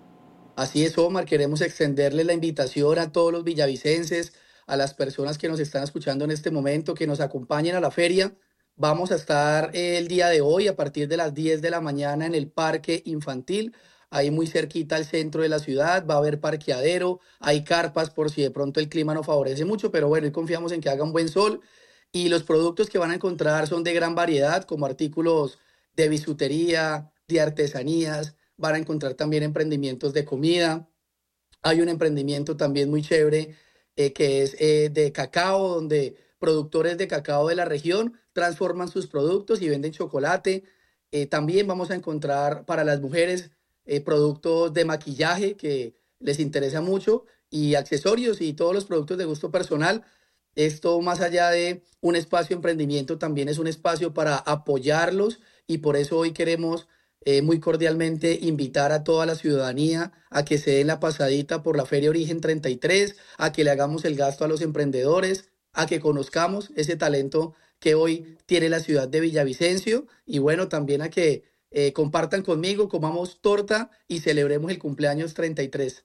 Así es, Omar, queremos extenderle la invitación a todos los villavicenses, a las personas que nos están escuchando en este momento, que nos acompañen a la feria. Vamos a estar el día de hoy a partir de las diez de la mañana en el Parque Infantil, ahí muy cerquita al centro de la ciudad. Va a haber parqueadero, hay carpas por si de pronto el clima no favorece mucho, pero bueno, y confiamos en que haga un buen sol. Y los productos que van a encontrar son de gran variedad, como artículos de bisutería, de artesanías. Van a encontrar también emprendimientos de comida. Hay un emprendimiento también muy chévere Eh, que es eh, de cacao, donde productores de cacao de la región transforman sus productos y venden chocolate. Eh, también vamos a encontrar para las mujeres eh, productos de maquillaje que les interesa mucho y accesorios y todos los productos de gusto personal. Esto, más allá de un espacio de emprendimiento, también es un espacio para apoyarlos y por eso hoy queremos Eh, muy cordialmente invitar a toda la ciudadanía a que se den la pasadita por la Feria Origen treinta y tres, a que le hagamos el gasto a los emprendedores, a que conozcamos ese talento que hoy tiene la ciudad de Villavicencio y bueno, también a que eh, compartan conmigo, comamos torta y celebremos el cumpleaños treinta y tres.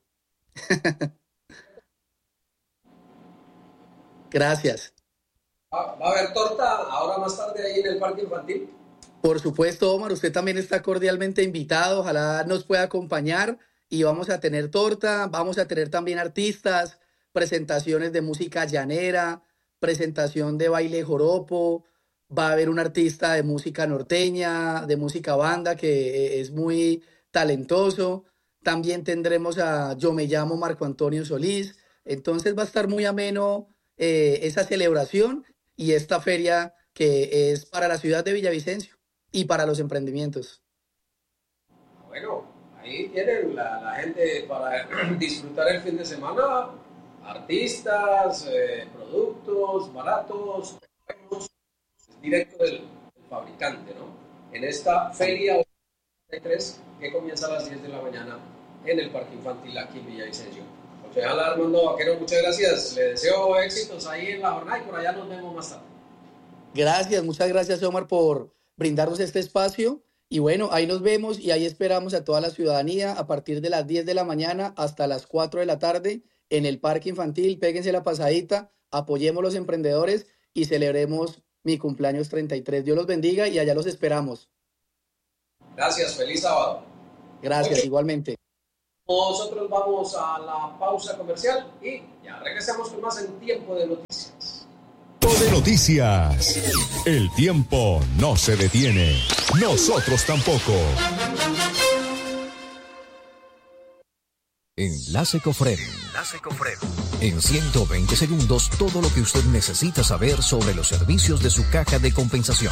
Gracias. ¿Va a haber torta ahora más tarde ahí en el Parque Infantil? Por supuesto, Omar, usted también está cordialmente invitado, ojalá nos pueda acompañar y vamos a tener torta, vamos a tener también artistas, presentaciones de música llanera, presentación de baile joropo, va a haber un artista de música norteña, de música banda que es muy talentoso, también tendremos a Yo Me Llamo Marco Antonio Solís, entonces va a estar muy ameno eh, esa celebración y esta feria que es para la ciudad de Villavicencio y para los emprendimientos. Bueno, ahí tienen la, la gente para disfrutar el fin de semana, artistas, eh, productos baratos, buenos, directo del, del fabricante, ¿no? En esta feria tres que comienza a las diez de la mañana en el Parque Infantil aquí en Villavicencio. Concejal Armando Vaquero, muchas gracias. Le deseo éxitos ahí en la jornada y por allá nos vemos más tarde. Gracias, muchas gracias, Omar, por brindarnos este espacio. Y bueno, ahí nos vemos y ahí esperamos a toda la ciudadanía a partir de las diez de la mañana hasta las cuatro de la tarde en el Parque Infantil. Péguense la pasadita, apoyemos los emprendedores y celebremos mi cumpleaños treinta y tres. Dios los bendiga y allá los esperamos. Gracias, feliz sábado. Gracias, okay. Igualmente. Nosotros vamos a la pausa comercial y ya regresamos con más en Tiempo de Noticias. Tiempo de Noticias. El tiempo no se detiene. Nosotros tampoco. Enlace Cofrem. Enlace Cofrem. En ciento veinte segundos, todo lo que usted necesita saber sobre los servicios de su caja de compensación.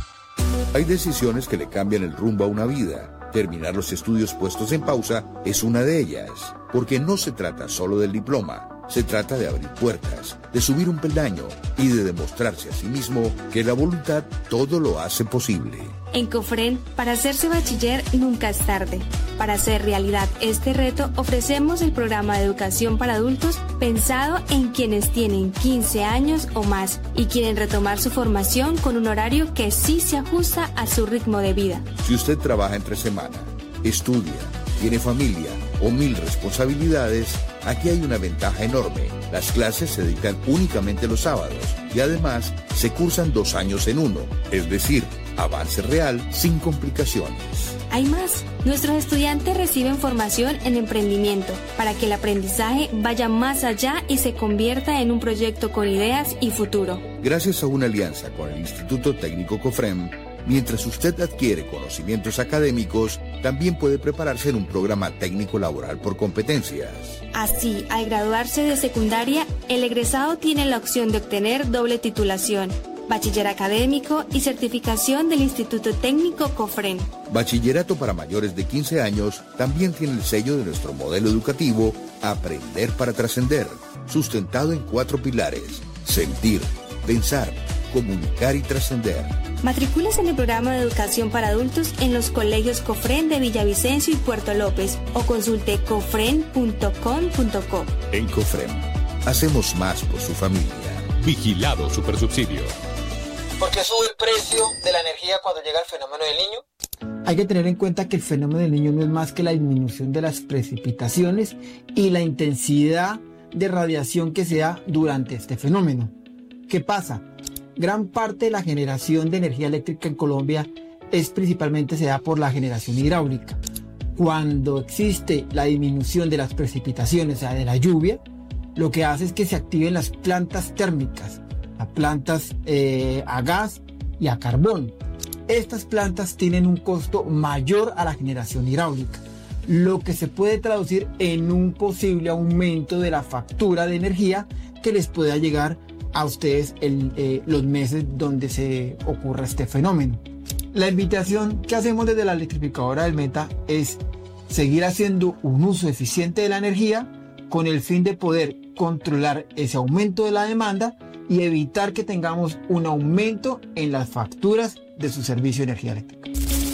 Hay decisiones que le cambian el rumbo a una vida. Terminar los estudios puestos en pausa es una de ellas, porque no se trata solo del diploma. Se trata de abrir puertas, de subir un peldaño y de demostrarse a sí mismo que la voluntad todo lo hace posible. En Cofren, para hacerse bachiller nunca es tarde. Para hacer realidad este reto, ofrecemos el programa de educación para adultos pensado en quienes tienen quince años o más y quieren retomar su formación con un horario que sí se ajusta a su ritmo de vida. Si usted trabaja entre semana, estudia, tiene familia o mil responsabilidades, aquí hay una ventaja enorme. Las clases se dictan únicamente los sábados y además se cursan dos años en uno, es decir, avance real sin complicaciones. Hay más. Nuestros estudiantes reciben formación en emprendimiento para que el aprendizaje vaya más allá y se convierta en un proyecto con ideas y futuro. Gracias a una alianza con el Instituto Técnico Cofrem, mientras usted adquiere conocimientos académicos, también puede prepararse en un programa técnico laboral por competencias. Así, al graduarse de secundaria, el egresado tiene la opción de obtener doble titulación, bachiller académico y certificación del Instituto Técnico Cofrem. Bachillerato para mayores de quince años también tiene el sello de nuestro modelo educativo Aprender para Trascender, sustentado en cuatro pilares: sentir, pensar, comunicar y trascender. Matricúlese en el programa de educación para adultos en los colegios Cofrem de Villavicencio y Puerto López o consulte cofrem punto com punto co. En Cofrem, hacemos más por su familia. Vigilado Supersubsidio. ¿Por qué sube el precio de la energía cuando llega el fenómeno del Niño? Hay que tener en cuenta que el fenómeno del Niño no es más que la disminución de las precipitaciones y la intensidad de radiación que se da durante este fenómeno. ¿Qué pasa? Gran parte de la generación de energía eléctrica en Colombia es principalmente se da por la generación hidráulica. Cuando existe la disminución de las precipitaciones, o sea, de la lluvia, lo que hace es que se activen las plantas térmicas, las plantas eh, a gas y a carbón. Estas plantas tienen un costo mayor a la generación hidráulica, lo que se puede traducir en un posible aumento de la factura de energía que les pueda llegar a ustedes en eh, los meses donde se ocurra este fenómeno. La invitación que hacemos desde la electrificadora del Meta es seguir haciendo un uso eficiente de la energía con el fin de poder controlar ese aumento de la demanda y evitar que tengamos un aumento en las facturas de su servicio de energía eléctrica.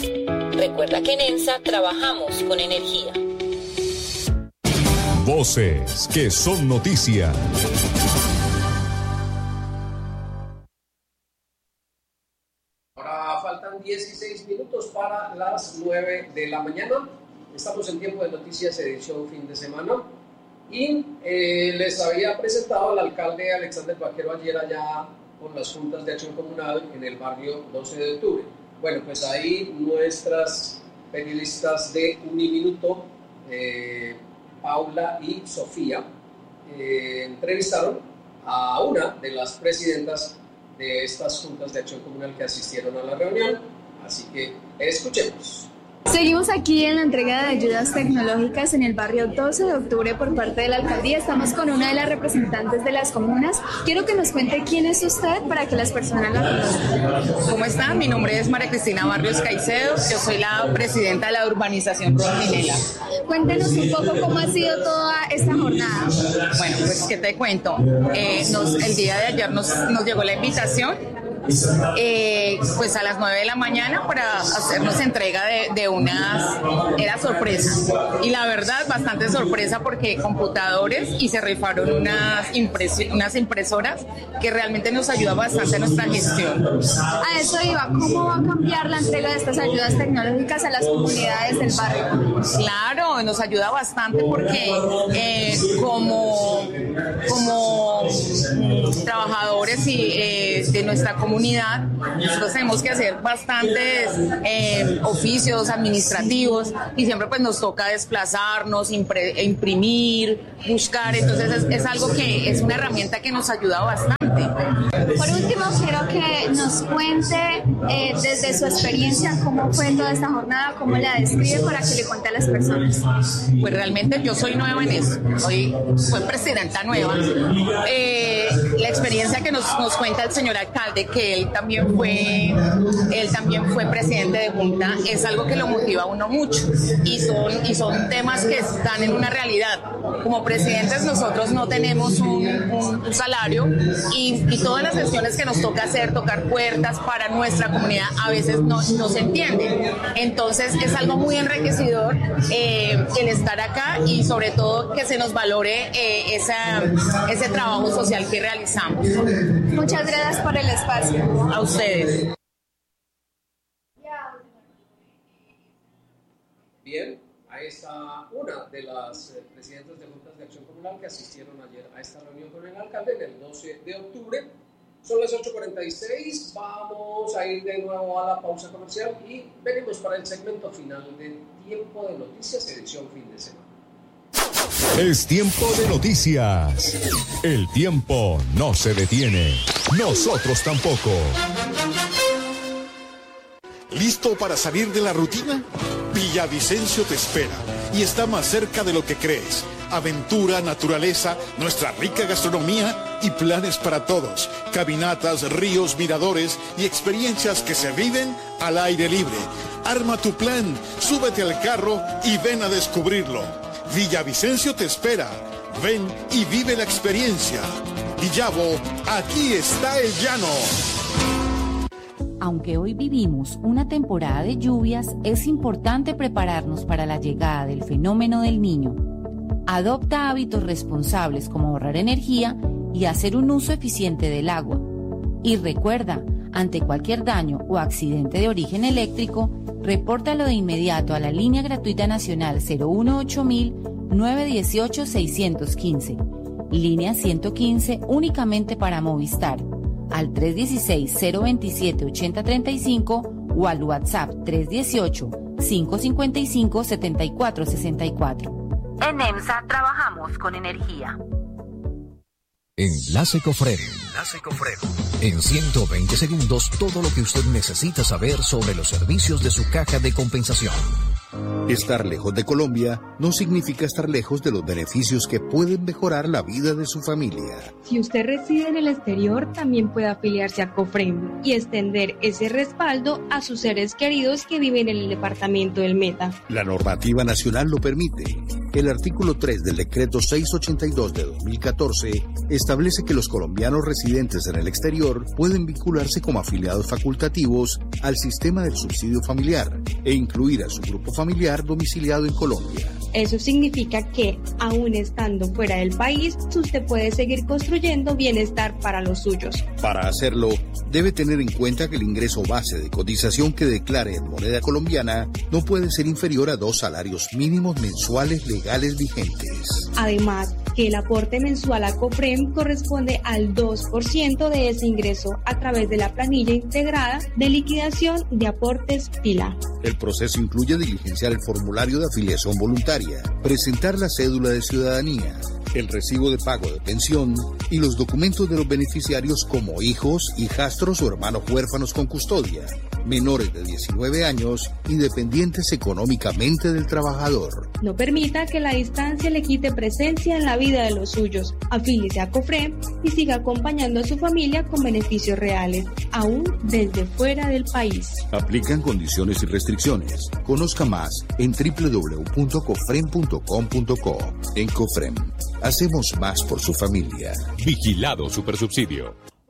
Recuerda que en ENSA trabajamos con energía. Voces que son noticia. Ahora faltan dieciséis minutos para las nueve de la mañana. Estamos en Tiempo de Noticias, edición fin de semana. Y eh, les había presentado al alcalde Alexander Vaquero ayer allá con las juntas de acción comunal en el barrio doce de octubre. Bueno, pues ahí nuestras periodistas de Uniminuto, eh, Paula y Sofía, eh, entrevistaron a una de las presidentas de estas juntas de acción comunal que asistieron a la reunión. Así que escuchemos. Seguimos aquí en la entrega de ayudas tecnológicas en el barrio doce de octubre por parte de la alcaldía. Estamos con una de las representantes de las comunas. Quiero que nos cuente quién es usted para que las personas la conozcan. ¿Cómo están? Mi nombre es María Cristina Barrios Caicedo. Yo soy la presidenta de la urbanización Rondinela. Cuéntenos un poco cómo ha sido toda esta jornada. Bueno, pues, ¿qué te cuento? Eh, nos, el día de ayer nos, nos llegó la invitación eh, pues a las nueve de la mañana para hacernos entrega de, de unas, era sorpresa, y la verdad bastante sorpresa porque computadores, y se rifaron unas, impresi- unas impresoras que realmente nos ayuda bastante en nuestra gestión. A eso iba, ¿cómo va a cambiar la entrega de estas ayudas tecnológicas a las comunidades del barrio? Claro, nos ayuda bastante porque eh, como, como mm, trabajadores y, eh, de nuestra comunidad, nosotros tenemos que hacer bastantes eh, oficios administrativos y siempre pues nos toca desplazarnos, impre, imprimir, buscar, entonces es, es algo que es una herramienta que nos ayuda bastante. Por último, quiero que nos cuente eh, desde su experiencia cómo fue toda esta jornada, cómo la describe para que le cuente a las personas. Pues realmente yo soy nueva en eso, soy, soy presidenta nueva. Eh, la experiencia que nos, nos cuenta el señor alcalde, que él también fue, él también fue presidente de junta, es algo que lo motiva a uno mucho y son, y son temas que están en una realidad. Como presidentes nosotros no tenemos un, un, un salario y, y todas las gestiones que nos toca hacer, tocar puertas para nuestra comunidad, a veces no, no se entiende. Entonces es algo muy enriquecedor eh, el estar acá y sobre todo que se nos valore eh, esa, ese trabajo social que realizamos. Muchas gracias por el espacio. A ustedes. Bien, ahí está una de las eh, presidentas de juntas de acción comunal que asistieron ayer a esta reunión con el alcalde en el doce de octubre. Son las ocho cuarenta y seis, vamos a ir de nuevo a la pausa comercial y venimos para el segmento final de Tiempo de Noticias, edición fin de semana. Es tiempo de noticias. El tiempo no se detiene. Nosotros tampoco. ¿Listo para salir de la rutina? Villavicencio te espera y está más cerca de lo que crees. Aventura, naturaleza, nuestra rica gastronomía y planes para todos. Caminatas, ríos, miradores y experiencias que se viven al aire libre. Arma tu plan, súbete al carro y ven a descubrirlo. Villavicencio te espera. Ven y vive la experiencia. Villavo, aquí está el llano. Aunque hoy vivimos una temporada de lluvias, es importante prepararnos para la llegada del fenómeno del Niño. Adopta hábitos responsables como ahorrar energía y hacer un uso eficiente del agua. Y recuerda, ante cualquier daño o accidente de origen eléctrico, repórtalo de inmediato a la línea gratuita nacional cero uno ocho mil nueve dieciocho seiscientos quince, línea ciento quince únicamente para Movistar, al tres dieciséis, cero veintisiete, ochenta treinta y cinco o al WhatsApp tres dieciocho, cinco cincuenta y cinco, setenta y cuatro sesenta y cuatro. En EMSA trabajamos con energía. Enlace Cofrem. Enlace Cofrem. En ciento veinte segundos, todo lo que usted necesita saber sobre los servicios de su caja de compensación. Estar lejos de Colombia no significa estar lejos de los beneficios que pueden mejorar la vida de su familia. Si usted reside en el exterior, también puede afiliarse a Cofrem y extender ese respaldo a sus seres queridos que viven en el departamento del Meta. La normativa nacional lo permite. El artículo tres del decreto seiscientos ochenta y dos de dos mil catorce establece que los colombianos residentes en el exterior pueden vincularse como afiliados facultativos al sistema del subsidio familiar e incluir a su grupo familiar domiciliado en Colombia. Eso significa que, aún estando fuera del país, usted puede seguir construyendo bienestar para los suyos. Para hacerlo, debe tener en cuenta que el ingreso base de cotización que declare en moneda colombiana no puede ser inferior a dos salarios mínimos mensuales legales vigentes. Además, que el aporte mensual a Cofrem corresponde al dos por ciento de ese ingreso a través de la planilla integrada de liquidación de aportes PILA. El proceso incluye diligenciar el formulario de afiliación voluntaria, presentar la cédula de ciudadanía, el recibo de pago de pensión y los documentos de los beneficiarios como hijos, hijastros o hermanos huérfanos con custodia, menores de diecinueve años y dependientes económicamente del trabajador. No permita que la distancia le quite presencia en la vida de los suyos. Afíliese a Cofrem y siga acompañando a su familia con beneficios reales, aún desde fuera del país. Aplican condiciones y restricciones. Conozca más en doble u doble u doble u punto cofrem punto com punto co. En Cofrem, hacemos más por su familia. Vigilado Supersubsidio.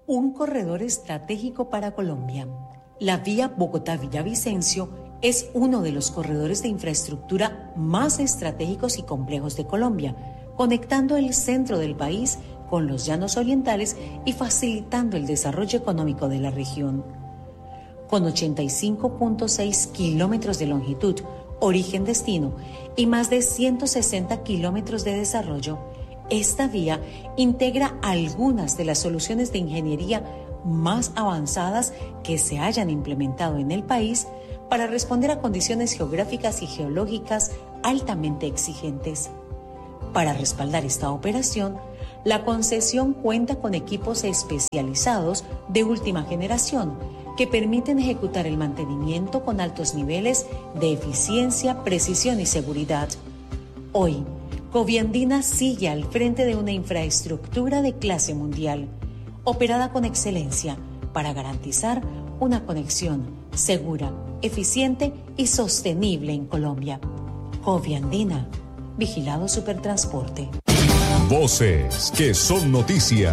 un corredor estratégico para Colombia. La vía Bogotá-Villavicencio es uno de los corredores de infraestructura más estratégicos y complejos de Colombia, conectando el centro del país con los llanos orientales y facilitando el desarrollo económico de la región. Con ochenta y cinco punto seis kilómetros de longitud, origen-destino, y más de ciento sesenta kilómetros de desarrollo, esta vía integra algunas de las soluciones de ingeniería más avanzadas que se hayan implementado en el país para responder a condiciones geográficas y geológicas altamente exigentes. Para respaldar esta operación, la concesión cuenta con equipos especializados de última generación que permiten ejecutar el mantenimiento con altos niveles de eficiencia, precisión y seguridad. Hoy, Coviandina sigue al frente de una infraestructura de clase mundial, operada con excelencia para garantizar una conexión segura, eficiente y sostenible en Colombia. Coviandina, Vigilado Supertransporte. Voces que son noticia.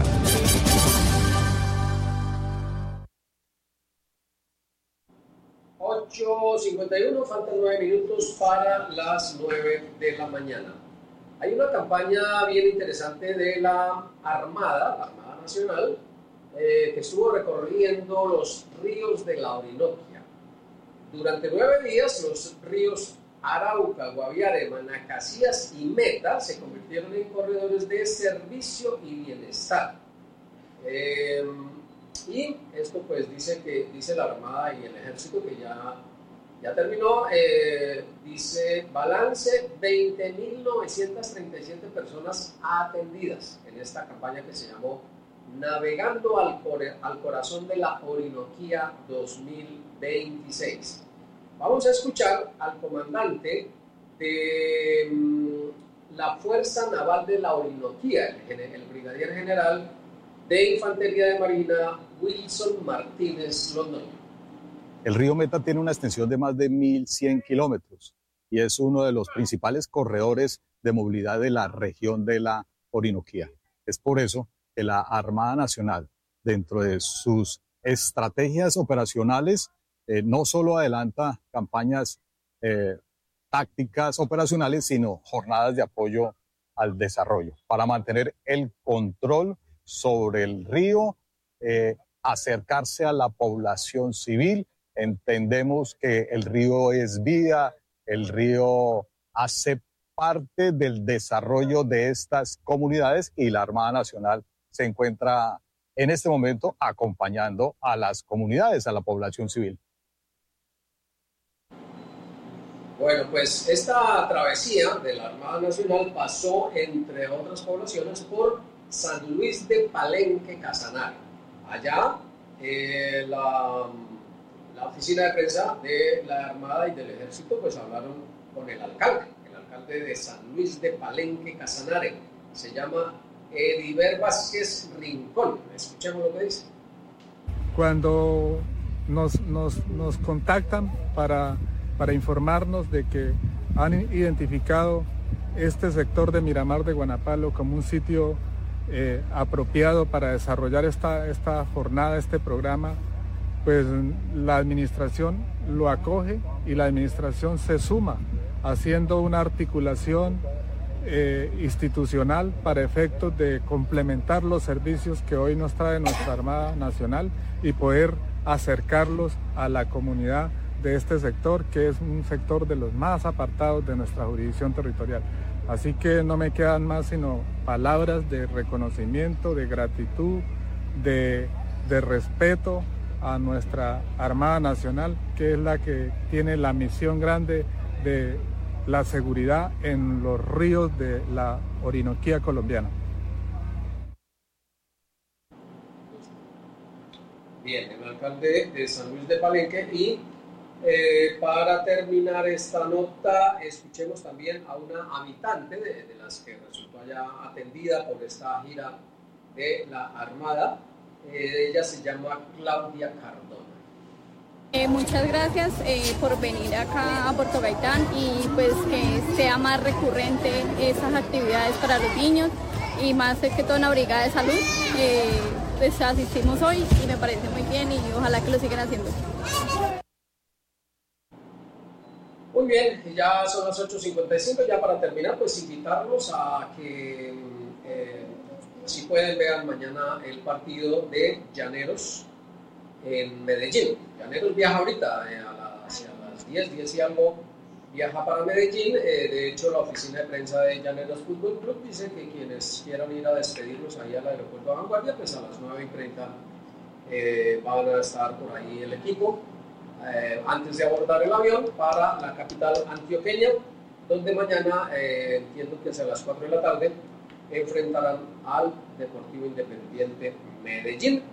ocho cincuenta y uno, faltan nueve minutos para las nueve de la mañana. Hay una campaña bien interesante de la Armada, la Armada Nacional, eh, que estuvo recorriendo los ríos de la Orinoquia. Durante nueve días, los ríos Arauca, Guaviare, Manacacías y Meta se convirtieron en corredores de servicio y bienestar. Eh, y esto pues dice que dice la Armada y el Ejército que ya, ya terminó. Eh, dice balance veinte mil novecientas treinta y siete personas atendidas en esta campaña que se llamó Navegando al, al Corazón de la Orinoquía dos mil veintiséis. Vamos a escuchar al comandante de um, la Fuerza Naval de la Orinoquía, el, el brigadier general de Infantería de Marina, Wilson Martínez Londoño. El río Meta tiene una extensión de más de mil cien kilómetros y es uno de los principales corredores de movilidad de la región de la Orinoquía. Es por eso que la Armada Nacional, dentro de sus estrategias operacionales, Eh, no solo adelanta campañas eh, tácticas operacionales, sino jornadas de apoyo al desarrollo para mantener el control sobre el río, eh, acercarse a la población civil. Entendemos que el río es vida, el río hace parte del desarrollo de estas comunidades y la Armada Nacional se encuentra en este momento acompañando a las comunidades, a la población civil. Bueno, pues esta travesía de la Armada Nacional pasó, entre otras poblaciones, por San Luis de Palenque, Casanare. Allá, eh, la, la oficina de prensa de la Armada y del Ejército pues hablaron con el alcalde, el alcalde de San Luis de Palenque, Casanare. Se llama Ediver Vázquez Rincón. Escuchemos lo que dice. Cuando nos, nos, nos contactan para... para informarnos de que han identificado este sector de Miramar de Guanapalo como un sitio eh, apropiado para desarrollar esta, esta jornada, este programa, pues la administración lo acoge y la administración se suma haciendo una articulación eh, institucional para efectos de complementar los servicios que hoy nos trae nuestra Armada Nacional y poder acercarlos a la comunidad de este sector, que es un sector de los más apartados de nuestra jurisdicción territorial. Así que no me quedan más sino palabras de reconocimiento, de gratitud, de, de respeto a nuestra Armada Nacional, que es la que tiene la misión grande de la seguridad en los ríos de la Orinoquía colombiana. Bien, el alcalde de San Luis de Palenque. Y eh, para terminar esta nota, escuchemos también a una habitante de, de las que resultó allá atendida por esta gira de la Armada. Eh, ella se llama Claudia Cardona. Eh, muchas gracias eh, por venir acá a Puerto Gaitán y pues que sea más recurrente esas actividades para los niños y más es que toda una brigada de salud. Eh, pues asistimos hoy y me parece muy bien y ojalá que lo sigan haciendo. Muy bien, ya son las ocho cincuenta y cinco, ya para terminar, pues invitarlos a que eh, si pueden vean mañana el partido de Llaneros en Medellín. Llaneros viaja ahorita eh, a la, hacia las diez, diez y algo, viaja para Medellín. Eh, de hecho, la oficina de prensa de Llaneros Fútbol Club dice que quienes quieran ir a despedirlos ahí al aeropuerto de Vanguardia, pues a las nueve y treinta eh, van a estar por ahí el equipo. Eh, antes de abordar el avión para la capital antioqueña, donde mañana, eh, entiendo que es a las cuatro de la tarde, enfrentarán al Deportivo Independiente Medellín.